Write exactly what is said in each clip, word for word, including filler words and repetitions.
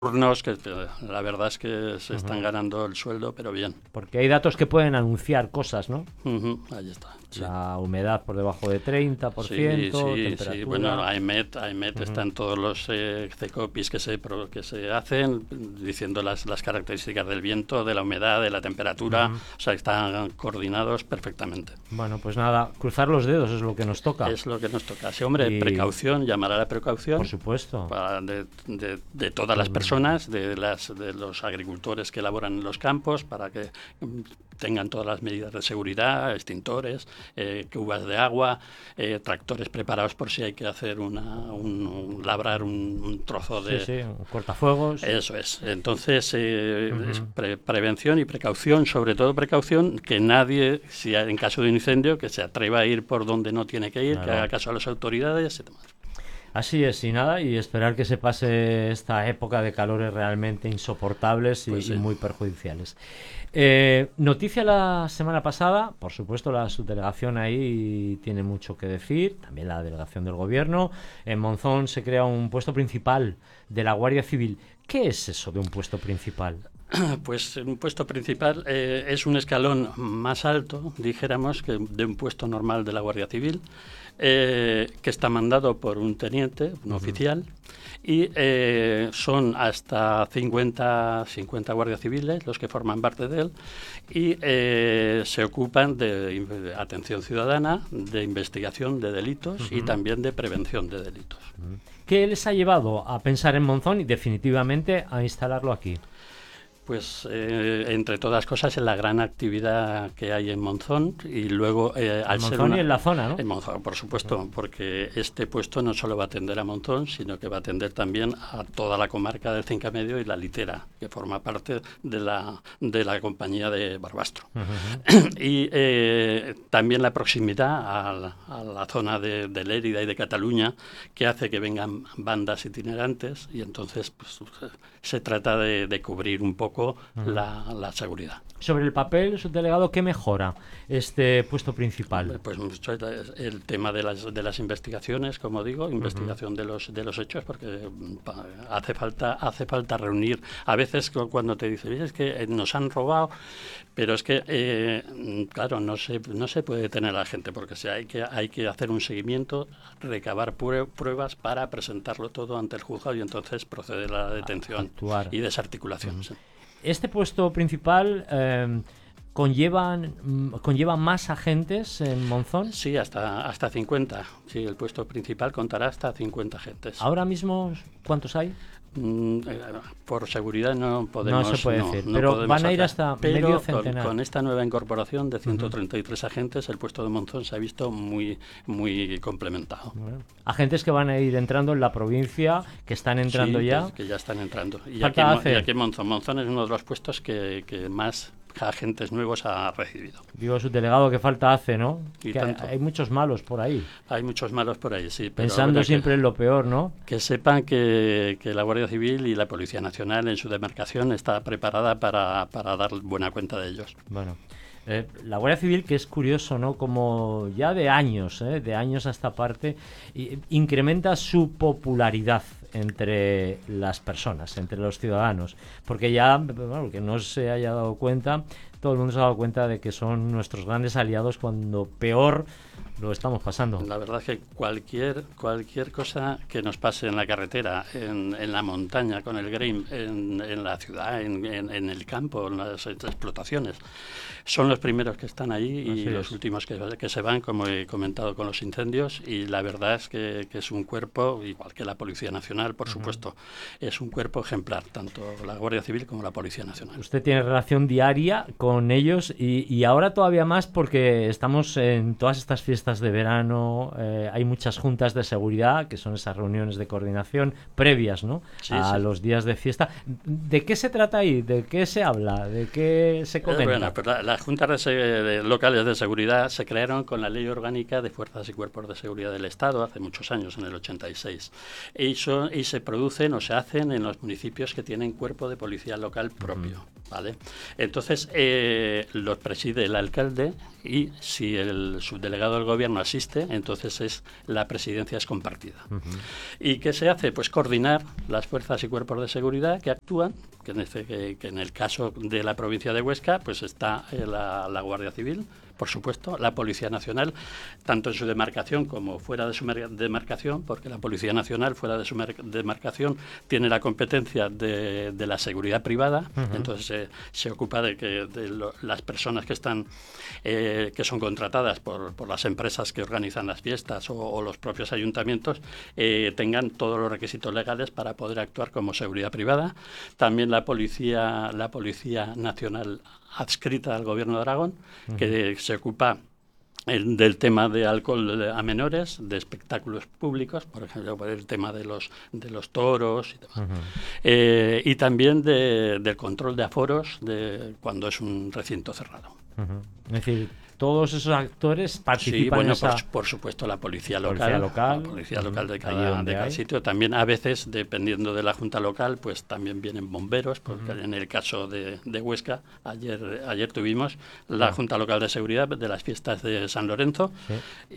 turnos que la verdad es que se están Uh-huh. ganando el sueldo, pero bien. Porque hay datos que pueden anunciar cosas, ¿no? Uh-huh, ahí está. Sí. La humedad por debajo de treinta por ciento, sí, sí, temperatura... sí. Bueno, AEMET, AEMET uh-huh. Están todos los eh, C E C O P Is que se, que se hacen diciendo las, las características del viento, de la humedad, de la temperatura, uh-huh. O sea, están coordinados perfectamente. Bueno, pues nada, cruzar los dedos es lo que nos toca. Es lo que nos toca. Sí, hombre, y... precaución, llamar a la precaución. Por supuesto. Para de, de, de todas las personas, de, las, de los agricultores que elaboran en los campos, para que tengan todas las medidas de seguridad, extintores, eh, cubas de agua, eh, tractores preparados por si hay que hacer una, un, un labrar un, un trozo de... Sí, sí, un cortafuegos. Eso es. Entonces, eh, uh-huh. es pre prevención y precaución, sobre todo precaución, que nadie, si en caso de un incendio, que se atreva a ir por donde no tiene que ir, claro. Que haga caso a las autoridades y demás. Así es, y nada, y esperar que se pase esta época de calores realmente insoportables y, pues sí. y muy perjudiciales. Eh, noticia la semana pasada, por supuesto la subdelegación ahí tiene mucho que decir, también la delegación del gobierno. En Monzón se crea un puesto principal de la Guardia Civil. ¿Qué es eso de un puesto principal? Pues un puesto principal eh, es un escalón más alto, dijéramos, que de un puesto normal de la Guardia Civil, eh, que está mandado por un teniente, un uh-huh. oficial, y eh, son hasta cincuenta, cincuenta guardias civiles los que forman parte de él, y eh, se ocupan de, de atención ciudadana, de investigación de delitos uh-huh. y también de prevención de delitos. Uh-huh. ¿Qué les ha llevado a pensar en Monzón y definitivamente a instalarlo aquí? Pues eh, entre todas cosas en la gran actividad que hay en Monzón y luego eh, al en Monzón ser una, y en la zona, ¿no? En Monzón, por supuesto, uh-huh. porque este puesto no solo va a atender a Monzón, sino que va a atender también a toda la comarca del Cinca Medio y la Litera, que forma parte de la de la compañía de Barbastro. Uh-huh. Y eh, también la proximidad a la, a la zona de, de Lérida y de Cataluña, que hace que vengan bandas itinerantes y entonces pues, se trata de, de cubrir un poco Uh-huh. la, la seguridad. Sobre el papel, subdelegado, ¿qué mejora este puesto principal? Pues el tema de las, de las investigaciones, como digo, investigación uh-huh. de los de los hechos, porque hace falta hace falta reunir. A veces cuando te dicen, es que nos han robado, pero es que, eh, claro, no se, no se puede detener a la gente, porque si hay que hay que hacer un seguimiento, recabar pruebas para presentarlo todo ante el juzgado y entonces proceder a la detención Actuar. Y desarticulación. Uh-huh. Sí. Este puesto principal eh, conllevan conlleva más agentes en Monzón. Sí, hasta hasta cincuenta. Sí, el puesto principal contará hasta cincuenta agentes. Ahora mismo, ¿cuántos hay? Mm, eh, por seguridad no podemos. No se puede no, decir, no pero van a ir hacer. hasta pero medio centenar. Con, con esta nueva incorporación de ciento treinta y tres uh-huh. agentes, el puesto de Monzón se ha visto muy muy complementado. Bueno, agentes que van a ir entrando en la provincia, que están entrando sí, ya. Que, que ya están entrando. Y Falta aquí, y aquí Monzón. Monzón es uno de los puestos que, que más agentes nuevos ha recibido. Digo, subdelegado, que falta hace, ¿no? Y que hay, hay muchos malos por ahí. Hay muchos malos por ahí, sí. Pero pensando siempre que, en lo peor, ¿no? Que sepan que, que la Guardia Civil y la Policía Nacional en su demarcación está preparada para, para dar buena cuenta de ellos. Bueno, eh, la Guardia Civil, que es curioso, ¿no? Como ya de años, ¿eh? de años a esta parte, y, incrementa su popularidad entre las personas, entre los ciudadanos, porque ya, bueno, que no se haya dado cuenta, todo el mundo se ha dado cuenta de que son nuestros grandes aliados cuando peor lo estamos pasando. La verdad es que cualquier cualquier cosa que nos pase en la carretera, en, en la montaña, con el grain, en, en la ciudad, en, en, en el campo, en las explotaciones, son los primeros que están allí y Así los es. últimos que, que se van, como he comentado con los incendios, y la verdad es que, que es un cuerpo, igual que la Policía Nacional, por uh-huh. supuesto, es un cuerpo ejemplar, tanto la Guardia Civil como la Policía Nacional. Usted tiene relación diaria con ellos y, y ahora todavía más porque estamos en todas estas fiestas de verano, eh, hay muchas juntas de seguridad, que son esas reuniones de coordinación previas, ¿no? Sí, a sí. los días de fiesta. ¿De qué se trata ahí? ¿De qué se habla? ¿De qué se comenta? Eh, bueno, pues la, las juntas de, de, locales de seguridad se crearon con la Ley Orgánica de Fuerzas y Cuerpos de Seguridad del Estado hace muchos años, en el ochenta y seis. Y, son, y se producen o se hacen en los municipios que tienen cuerpo de policía local propio. Uh-huh. ¿vale? Entonces, eh, los preside el alcalde y si el subdelegado del gobierno asiste, entonces es la presidencia es compartida. Uh-huh. ¿Y qué se hace? Pues coordinar las fuerzas y cuerpos de seguridad que actúan, que en, este, que, que en el caso de la provincia de Huesca, pues está eh, la, la Guardia Civil, por supuesto, la Policía Nacional, tanto en su demarcación como fuera de su demarcación, porque la Policía Nacional, fuera de su demarcación, tiene la competencia de, de la seguridad privada, uh-huh. entonces eh, se ocupa de que de lo, las personas que están eh, que son contratadas por, por las empresas que organizan las fiestas o, o los propios ayuntamientos eh, tengan todos los requisitos legales para poder actuar como seguridad privada. También la Policía, la Policía Nacional adscrita al Gobierno de Aragón, uh-huh. que se ocupa el, del tema de alcohol a menores, de espectáculos públicos, por ejemplo, por el tema de los de los toros y demás. Uh-huh. Eh, y también de, del control de aforos de cuando es un recinto cerrado. Uh-huh. Es decir, todos esos actores participan sí, bueno, en esa... por, por supuesto, la policía local, policía local, la policía uh-huh. local de Allí cada, donde de cada hay. sitio. También a veces, dependiendo de la junta local, pues también vienen bomberos, porque uh-huh. en el caso de, de Huesca, ayer ayer tuvimos la uh-huh. junta local de seguridad de las fiestas de San Lorenzo, sí.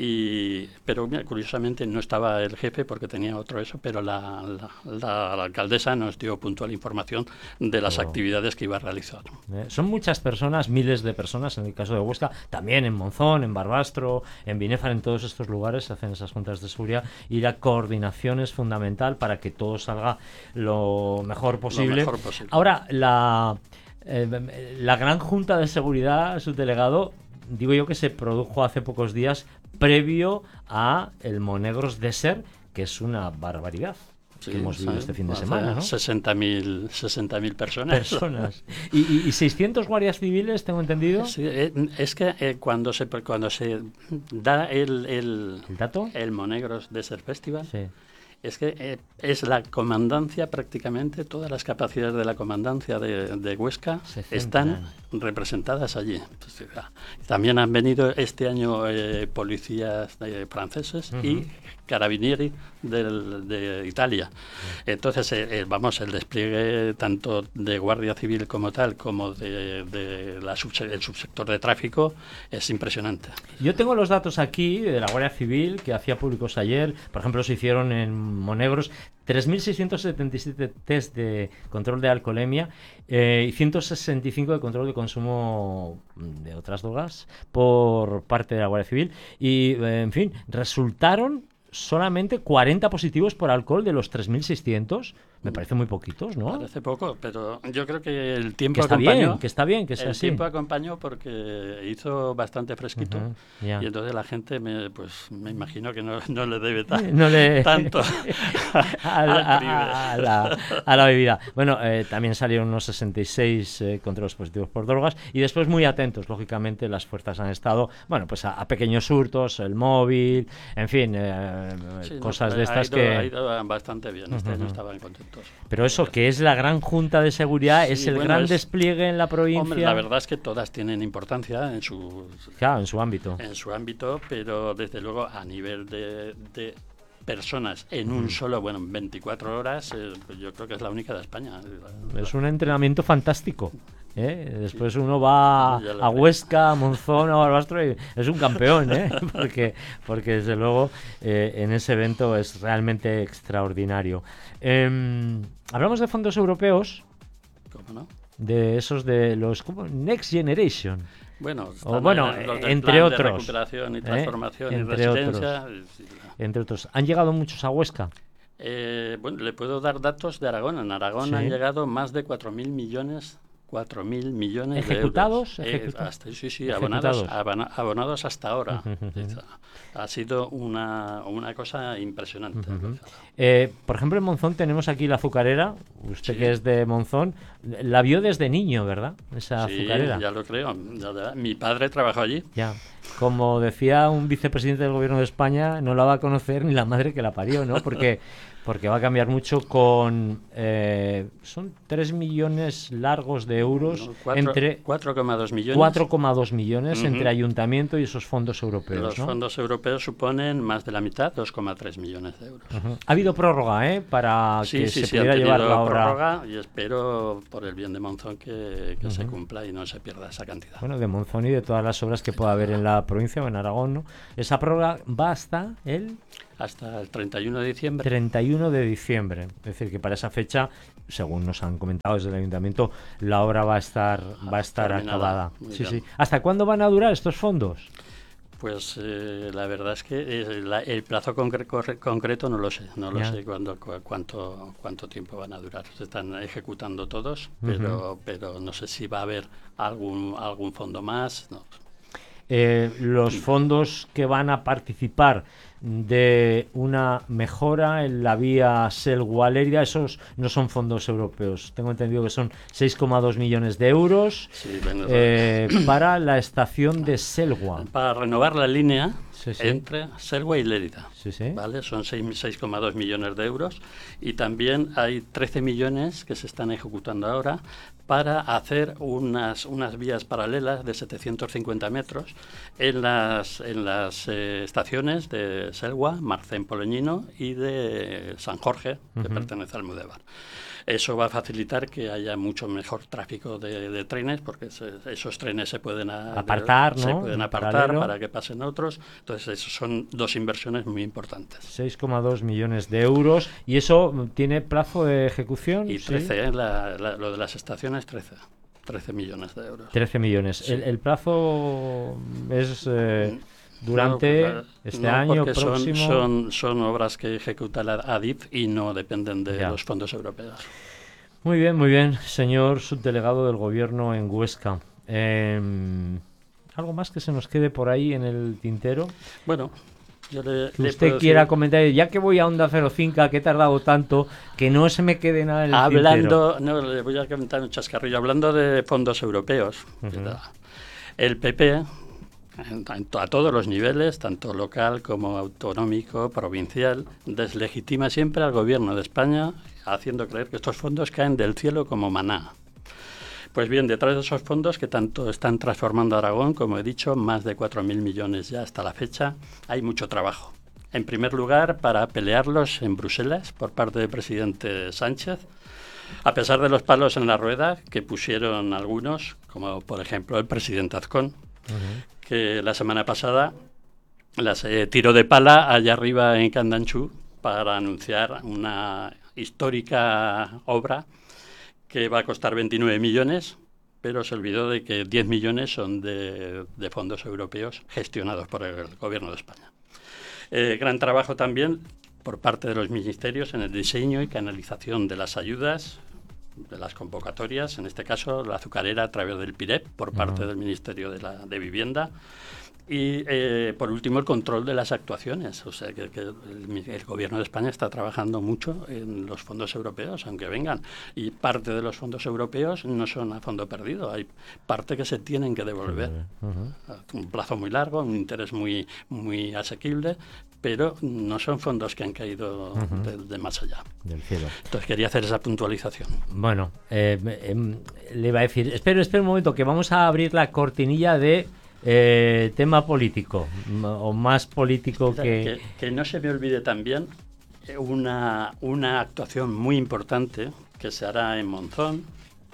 y pero mira, curiosamente no estaba el jefe porque tenía otro eso, pero la, la, la, la alcaldesa nos dio puntual información de las oh. actividades que iba a realizar. Eh, son muchas personas, miles de personas en el caso de Huesca, también en Monzón, en Barbastro, en Binéfar, en todos estos lugares se hacen esas juntas de seguridad y la coordinación es fundamental para que todo salga lo mejor posible. Lo mejor posible. Ahora, la, eh, la gran junta de seguridad, subdelegado, digo yo que se produjo hace pocos días previo a el Monegros Desert, que es una barbaridad. Sí, que hemos vivido sí, este fin de semana, ¿no? sesenta mil personas. Personas. ¿Y, y, y seiscientos guardias civiles, tengo entendido? Sí, es que eh, cuando se cuando se da el... ¿El, ¿El dato? El Monegros Desert Festival, sí. Es que eh, es la comandancia prácticamente, todas las capacidades de la comandancia de, de Huesca están representadas allí. Entonces, también han venido este año eh, policías eh, franceses uh-huh. y carabinieri del, de Italia. Uh-huh. Entonces, eh, eh, vamos, el despliegue tanto de Guardia Civil como tal, como de, de la subse- el subsector de tráfico, es impresionante. Yo tengo los datos aquí de la Guardia Civil, que hacía públicos ayer. Por ejemplo, se hicieron en Monegros tres mil seiscientos setenta y siete test de control de alcoholemia eh, y ciento sesenta y cinco de control de consumo de otras drogas por parte de la Guardia Civil y, eh, en fin, resultaron solamente cuarenta positivos por alcohol de los tres mil seiscientos. Me parece muy poquitos, ¿no? Parece poco, pero yo creo que el tiempo que está acompañó. Bien, que está bien, que sea el así. El tiempo acompañó porque hizo bastante fresquito uh-huh, yeah. y entonces la gente, me, pues me imagino que no, no le debe ta- no le... tanto a, la, a, a, la, a la bebida. Bueno, eh, también salieron unos sesenta y seis eh, controles positivos por drogas y después muy atentos, lógicamente las fuerzas han estado, bueno, pues a, a pequeños hurtos, el móvil, en fin, eh, sí, cosas no, de estas ha ido, que... Ha ido bastante bien, este uh-huh. año estaban contentos. Pero eso, que es la gran junta de seguridad, sí, es el bueno, gran es, despliegue en la provincia. Hombre, la verdad es que todas tienen importancia en su, claro, en su ámbito. En su ámbito, pero desde luego a nivel de, de personas en un solo, bueno, veinticuatro horas, eh, pues yo creo que es la única de España. Es un entrenamiento fantástico. ¿eh? Después sí. uno va a Huesca, a Monzón, a Barbastro y es un campeón, ¿eh? porque, porque desde luego eh, en ese evento es realmente extraordinario. Eh, hablamos de fondos europeos. ¿Cómo no? De esos de los ¿cómo? Next Generation. Bueno, o, bueno entre otros. De recuperación y transformación ¿eh? y entre resiliencia. Otros. Entre otros. ¿Han llegado muchos a Huesca? Eh, bueno, le puedo dar datos de Aragón. En Aragón ¿sí? han llegado más de cuatro mil millones cuatro mil millones ¿Ejecutados? de euros. ¿Ejecutados? Eh, hasta, sí, sí, abonados, abona, abonados hasta ahora. Uh-huh. Ha sido una, una cosa impresionante. Uh-huh. Eh, por ejemplo, en Monzón tenemos aquí la azucarera. Usted sí. que es de Monzón, la vio desde niño, ¿verdad? Esa sí, azucarera. Ya lo creo. Ya, ya. Mi padre trabajó allí. Ya. Como decía un vicepresidente del gobierno de España, no la va a conocer ni la madre que la parió, ¿no? Porque porque va a cambiar mucho con... Eh, son tres millones largos de euros no, cuatro, entre... cuatro coma dos millones. cuatro coma dos millones uh-huh. entre ayuntamiento y esos fondos europeos, Los ¿no? fondos europeos suponen más de la mitad, dos coma tres millones de euros. Uh-huh. Ha habido prórroga, ¿eh? Para sí, que sí, se sí, pudiera llevar la obra... prórroga y espero, por el bien de Monzón, que, que uh-huh. se cumpla y no se pierda esa cantidad. Bueno, de Monzón y de todas las obras que pueda haber en la provincia o en Aragón, ¿no? Esa prórroga va hasta el... Hasta el treinta y uno de diciembre. treinta y uno de diciembre. Es decir, que para esa fecha, según nos han comentado desde el ayuntamiento, la obra va a estar, va a estar acabada. Sí, sí. ¿Hasta cuándo van a durar estos fondos? Pues eh, la verdad es que eh, la, el plazo concre- corre- concreto no lo sé, no lo ya. sé cuándo, cu- cuánto, cuánto tiempo van a durar. Se están ejecutando todos, pero, uh-huh. pero no sé si va a haber algún, algún fondo más. No. Eh, los fondos que van a participar de una mejora en la vía Selwa-Lérida, esos no son fondos europeos. Tengo entendido que son seis coma dos millones de euros sí, bueno, eh, para la estación de Selwa. Para renovar la línea sí, sí. entre Selwa y Lérida. Sí, sí. ¿Vale? Son seis coma dos millones de euros y también hay trece millones que se están ejecutando ahora para hacer unas, unas vías paralelas de setecientos cincuenta metros en las, en las eh, estaciones de Selwa, Marcén Poleñino y de San Jorge, que uh-huh. pertenece al Mudevar. Eso va a facilitar que haya mucho mejor tráfico de, de trenes, porque se, esos trenes se pueden a, apartar, de, ¿no? se pueden apartar paralelo. Para que pasen otros. Entonces, eso son dos inversiones muy importantes. seis coma dos millones de euros. ¿Y eso tiene plazo de ejecución? Y trece, ¿sí? ¿eh? la, la, lo de las estaciones, trece. trece millones de euros. trece millones. Sí. El, el plazo es... Eh, durante no, este no, año próximo son, son, son obras que ejecuta la A D I F y no dependen de ya. los fondos europeos. Muy bien, muy bien, señor subdelegado del gobierno en Huesca. Eh, ¿Algo más que se nos quede por ahí en el tintero? Bueno, yo le, que le usted quiera decir... comentar, ya que voy a Onda Cero Cinco, que he tardado tanto, que no se me quede nada en el hablando, tintero. No, le voy a comentar un chascarrillo. Hablando de fondos europeos, uh-huh. el P P... a todos los niveles, tanto local como autonómico, provincial, deslegitima siempre al gobierno de España, haciendo creer que estos fondos caen del cielo como maná. Pues bien, detrás de esos fondos que tanto están transformando Aragón, como he dicho, más de cuatro mil millones ya hasta la fecha, hay mucho trabajo. En primer lugar, para pelearlos en Bruselas por parte del presidente Sánchez, a pesar de los palos en la rueda que pusieron algunos, como por ejemplo el presidente Azcón, uh-huh. que la semana pasada las eh, tiró de pala allá arriba en Candanchú para anunciar una histórica obra que va a costar veintinueve millones, pero se olvidó de que diez millones son de, de fondos europeos gestionados por el gobierno de España. Eh, gran trabajo también por parte de los ministerios en el diseño y canalización de las ayudas, de las convocatorias, en este caso la azucarera a través del PIREP por parte uh-huh. del Ministerio de, la, de Vivienda y eh, por último el control de las actuaciones, o sea que, que el, el gobierno de España está trabajando mucho en los fondos europeos, aunque vengan, y parte de los fondos europeos no son a fondo perdido, hay parte que se tienen que devolver uh-huh. a un plazo muy largo, un interés muy, muy asequible, pero no son fondos que han caído uh-huh. de, de más allá. Del cielo. Entonces quería hacer esa puntualización. Bueno, eh, eh, le iba a decir, espera, espera un momento, que vamos a abrir la cortinilla de eh, tema político, o más político que... que... Que no se me olvide también una, una actuación muy importante que se hará en Monzón,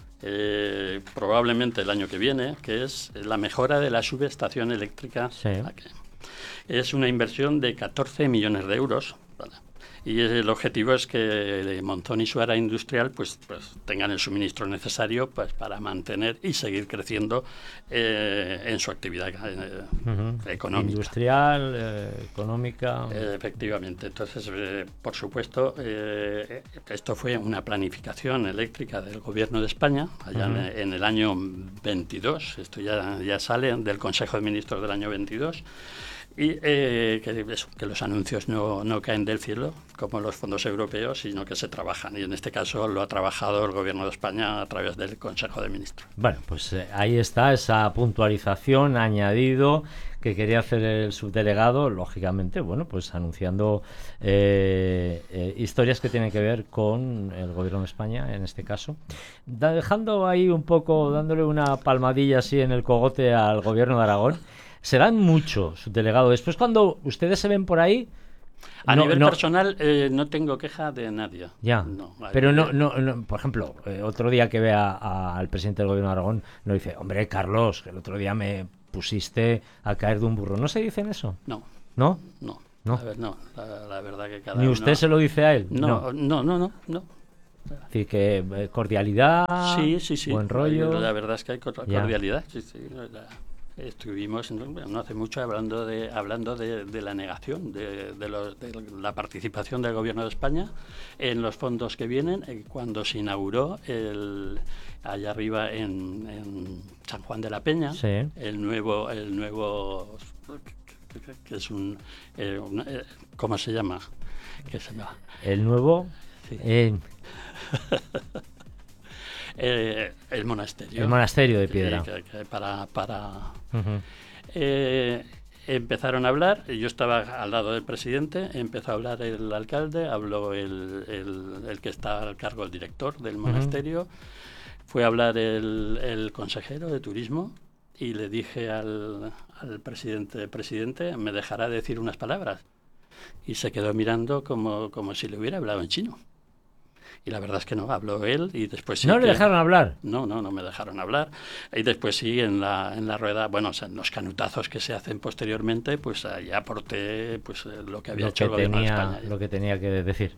eh, probablemente el año que viene, que es la mejora de la subestación eléctrica. Sí. Aquí. Es una inversión de catorce millones de euros, ¿vale? Y el objetivo es que Monzón y su área industrial pues, pues tengan el suministro necesario pues, para mantener y seguir creciendo eh, en su actividad eh, uh-huh. económica. Industrial, eh, económica. Eh, efectivamente. Entonces, eh, por supuesto, eh, esto fue una planificación eléctrica del Gobierno de España, allá uh-huh. en, en el año veintidós. Esto ya, ya sale del Consejo de Ministros del año veintidós. Y eh, que, eso, que los anuncios no, no caen del cielo, como los fondos europeos, sino que se trabajan. Y en este caso lo ha trabajado el Gobierno de España a través del Consejo de Ministros. Bueno, pues eh, ahí está esa puntualización, añadido, que quería hacer el subdelegado, lógicamente, bueno, pues anunciando eh, eh, historias que tienen que ver con el Gobierno de España, en este caso. Da, dejando ahí un poco, dándole una palmadilla así en el cogote al Gobierno de Aragón. Serán muchos, subdelegado. Después, cuando ustedes se ven por ahí... A no, nivel no, personal, eh, no tengo queja de nadie. Ya, no, pero no, no, no, por ejemplo, eh, otro día que vea a, al presidente del Gobierno de Aragón, no dice, hombre, Carlos, que el otro día me pusiste a caer de un burro. ¿No se dicen eso? No. ¿No? No. No. A ver, no. La, la verdad que cada ¿Ni uno... usted se lo dice a él? No, no, no, no. no. Es decir, que eh, cordialidad, sí, sí, sí. buen rollo... La verdad es que hay cordialidad, ya. sí, sí. La... Estuvimos no hace mucho hablando de hablando de, de la negación de, de, los, de la participación del Gobierno de España en los fondos que vienen eh, cuando se inauguró el, allá arriba en, en San Juan de la Peña, sí. el nuevo el nuevo que es un, eh, un eh, ¿cómo se llama? ¿Qué se llama? El nuevo sí. eh, Eh, el monasterio. El monasterio de Piedra. Sí, que, que para, para uh-huh. eh, empezaron a hablar, yo estaba al lado del presidente, empezó a hablar el alcalde, habló el, el, el que está al cargo, el director del monasterio, uh-huh. fue a hablar el, el consejero de turismo y le dije al, al presidente, presidente, ¿me dejará decir unas palabras? Y se quedó mirando como, como si le hubiera hablado en chino. Y la verdad es que no, habló él y después sí ¿No que, le dejaron hablar? No, no, no me dejaron hablar. Y después sí, en la, en la rueda, bueno, o sea, en los canutazos que se hacen posteriormente, pues ahí aporté pues, lo que había lo hecho que el Gobierno tenía, de España. Lo que tenía que decir.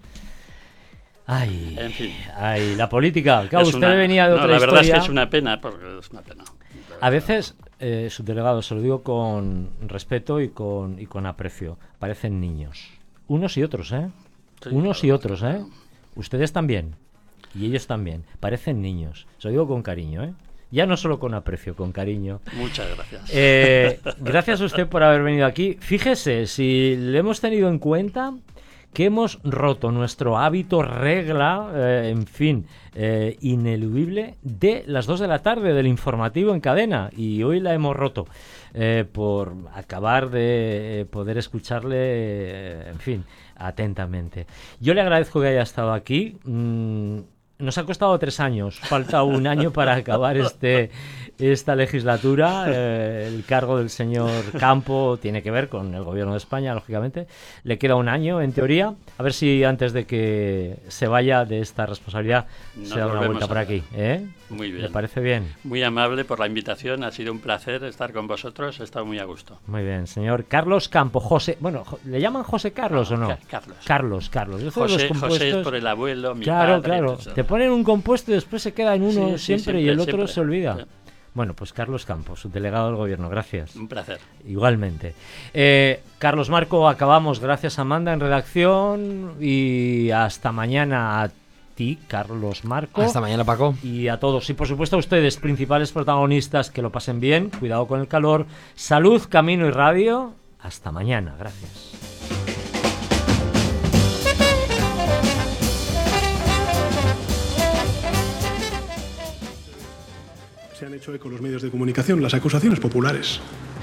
Ay, en fin. Ay, la política. Claro, usted una, venía de otra no, la historia. verdad es que es una pena, porque es una pena. A veces, eh, subdelegado, se lo digo con respeto y con, y con aprecio, parecen niños. Unos y otros, ¿eh? Sí, Unos claro, y otros, ¿eh? Claro. Ustedes también. Y ellos también. Parecen niños. Se lo digo con cariño, ¿eh? Ya no solo con aprecio, con cariño. Muchas gracias. Eh, gracias a usted por haber venido aquí. Fíjese, si le hemos tenido en cuenta que hemos roto nuestro hábito, regla, eh, en fin, eh, ineludible de las dos de la tarde del informativo en cadena. Y hoy la hemos roto eh, por acabar de poder escucharle, eh, en fin, atentamente. Yo le agradezco que haya estado aquí. Mm, Nos ha costado tres años, falta un año para acabar este esta legislatura. Eh, el cargo del señor Campo tiene que ver con el Gobierno de España, lógicamente. Le queda un año, en teoría. A ver si antes de que se vaya de esta responsabilidad Nos se da una vuelta por aquí. ¿eh? Muy bien. ¿Le parece bien? Muy amable por la invitación. Ha sido un placer estar con vosotros. He estado muy a gusto. Muy bien, señor Carlos Campo. José, bueno, ¿le llaman José Carlos no, o no? Carlos. Carlos, Carlos. Yo José, José es por el abuelo, mi claro, padre. Claro, claro. Te ponen un compuesto y después se queda en uno sí, siempre, sí, siempre y el otro siempre. se olvida. Sí. Bueno, pues Carlos Campos, subdelegado del Gobierno, gracias. Un placer. Igualmente. Eh, Carlos Marco, acabamos. Gracias, Amanda, en redacción. Y hasta mañana a ti, Carlos Marco. Hasta mañana, Paco. Y a todos. Y por supuesto a ustedes, principales protagonistas, que lo pasen bien. Cuidado con el calor. Salud, camino y radio. Hasta mañana. Gracias. Se han hecho eco los medios de comunicación, las acusaciones populares.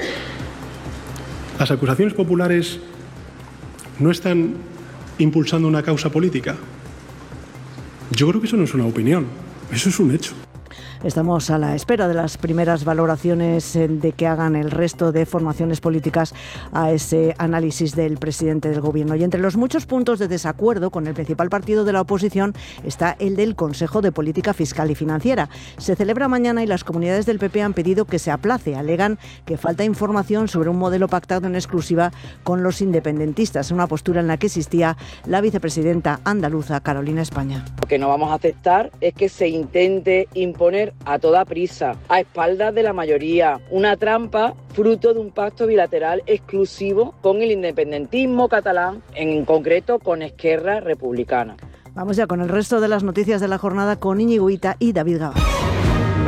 Las acusaciones populares no están impulsando una causa política. Yo creo que eso no es una opinión, eso es un hecho. Estamos a la espera de las primeras valoraciones de que hagan el resto de formaciones políticas a ese análisis del presidente del Gobierno. Y entre los muchos puntos de desacuerdo con el principal partido de la oposición está el del Consejo de Política Fiscal y Financiera. Se celebra mañana y las comunidades del P P han pedido que se aplace. Alegan que falta información sobre un modelo pactado en exclusiva con los independentistas, una postura en la que existía la vicepresidenta andaluza Carolina España. Lo que no vamos a aceptar es que se intente imponer a toda prisa, a espaldas de la mayoría, una trampa fruto de un pacto bilateral exclusivo con el independentismo catalán, en concreto con Esquerra Republicana. Vamos ya con el resto de las noticias de la jornada con Íñigo Hita y David Gabas.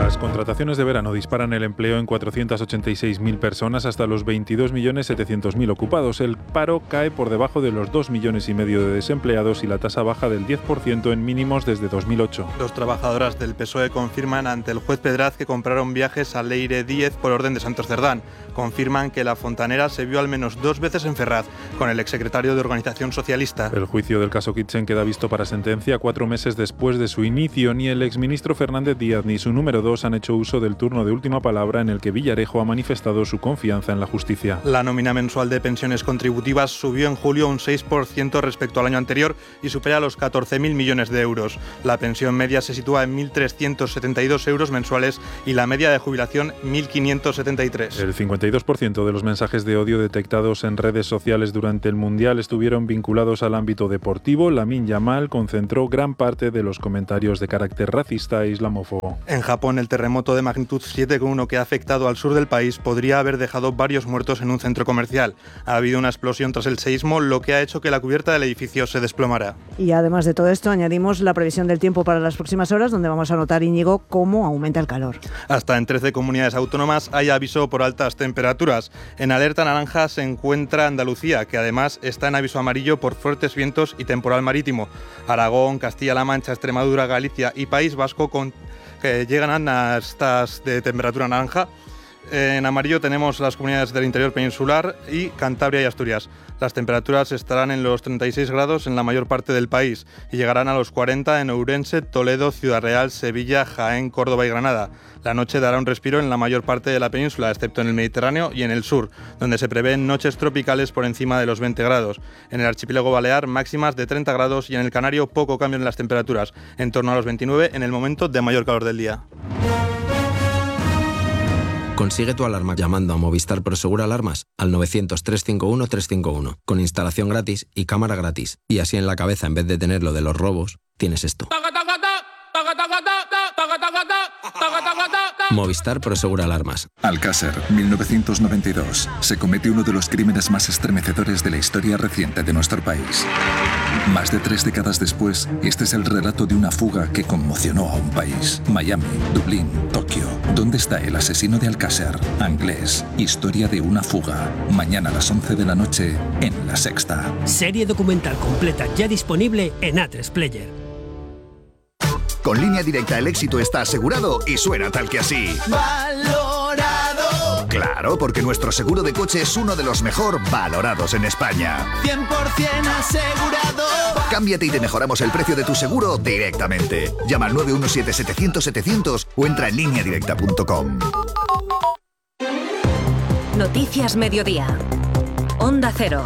Las contrataciones de verano disparan el empleo en cuatrocientas ochenta y seis mil personas hasta los veintidós millones setecientos mil ocupados. El paro cae por debajo de los dos millones y medio de desempleados y la tasa baja del diez por ciento en mínimos desde dos mil ocho. Los trabajadoras del P S O E confirman ante el juez Pedraz que compraron viajes a Leire diez por orden de Santos Cerdán. Confirman que la fontanera se vio al menos dos veces en Ferraz con el exsecretario de Organización Socialista. El juicio del caso Kitchen queda visto para sentencia cuatro meses después de su inicio. Ni el exministro Fernández Díaz ni su número dos han hecho uso del turno de última palabra en el que Villarejo ha manifestado su confianza en la justicia. La nómina mensual de pensiones contributivas subió en julio un seis por ciento respecto al año anterior y supera los catorce mil millones de euros. La pensión media se sitúa en mil trescientos setenta y dos euros mensuales y la media de jubilación mil quinientos setenta y tres. El cincuenta y dos por ciento de los mensajes de odio detectados en redes sociales durante el Mundial estuvieron vinculados al ámbito deportivo. Lamine Yamal concentró gran parte de los comentarios de carácter racista e islamófobo. En Japón, el terremoto de magnitud siete coma uno que ha afectado al sur del país podría haber dejado varios muertos en un centro comercial. Ha habido una explosión tras el seísmo, lo que ha hecho que la cubierta del edificio se desplomara. Y además de todo esto, añadimos la previsión del tiempo para las próximas horas, donde vamos a notar, Íñigo, cómo aumenta el calor. Hasta en trece comunidades autónomas hay aviso por altas temperaturas. En alerta naranja se encuentra Andalucía, que además está en aviso amarillo por fuertes vientos y temporal marítimo. Aragón, Castilla-La Mancha, Extremadura, Galicia y País Vasco con que llegan a estas de temperatura naranja. En amarillo tenemos las comunidades del interior peninsular y Cantabria y Asturias. Las temperaturas estarán en los treinta y seis grados en la mayor parte del país y llegarán a los cuarenta en Ourense, Toledo, Ciudad Real, Sevilla, Jaén, Córdoba y Granada. La noche dará un respiro en la mayor parte de la península, excepto en el Mediterráneo y en el sur, donde se prevén noches tropicales por encima de los veinte grados. En el archipiélago balear, máximas de treinta grados y en el Canario poco cambio en las temperaturas, en torno a los veintinueve en el momento de mayor calor del día. Consigue tu alarma llamando a Movistar Prosegur Alarmas al novecientos, trescientos cincuenta y uno, trescientos cincuenta y uno, con instalación gratis y cámara gratis. Y así en la cabeza, en vez de tener lo de los robos, tienes esto. Movistar Prosegur Alarmas. Alcácer, mil novecientos noventa y dos. Se comete uno de los crímenes más estremecedores de la historia reciente de nuestro país. Más de tres décadas después, este es el relato de una fuga que conmocionó a un país. Miami, Dublín, Tokio. ¿Dónde está el asesino de Alcácer? Anglés. Historia de una fuga. Mañana a las once de la noche en La Sexta. Serie documental completa ya disponible en A tres Player. Con Línea Directa el éxito está asegurado y suena tal que así. ¡Valorado! Claro, porque nuestro seguro de coche es uno de los mejor valorados en España. cien por ciento asegurado. Cámbiate y te mejoramos el precio de tu seguro directamente. Llama al nueve uno siete, setecientos, setecientos o entra en línea directa punto com. Noticias Mediodía. Onda Cero.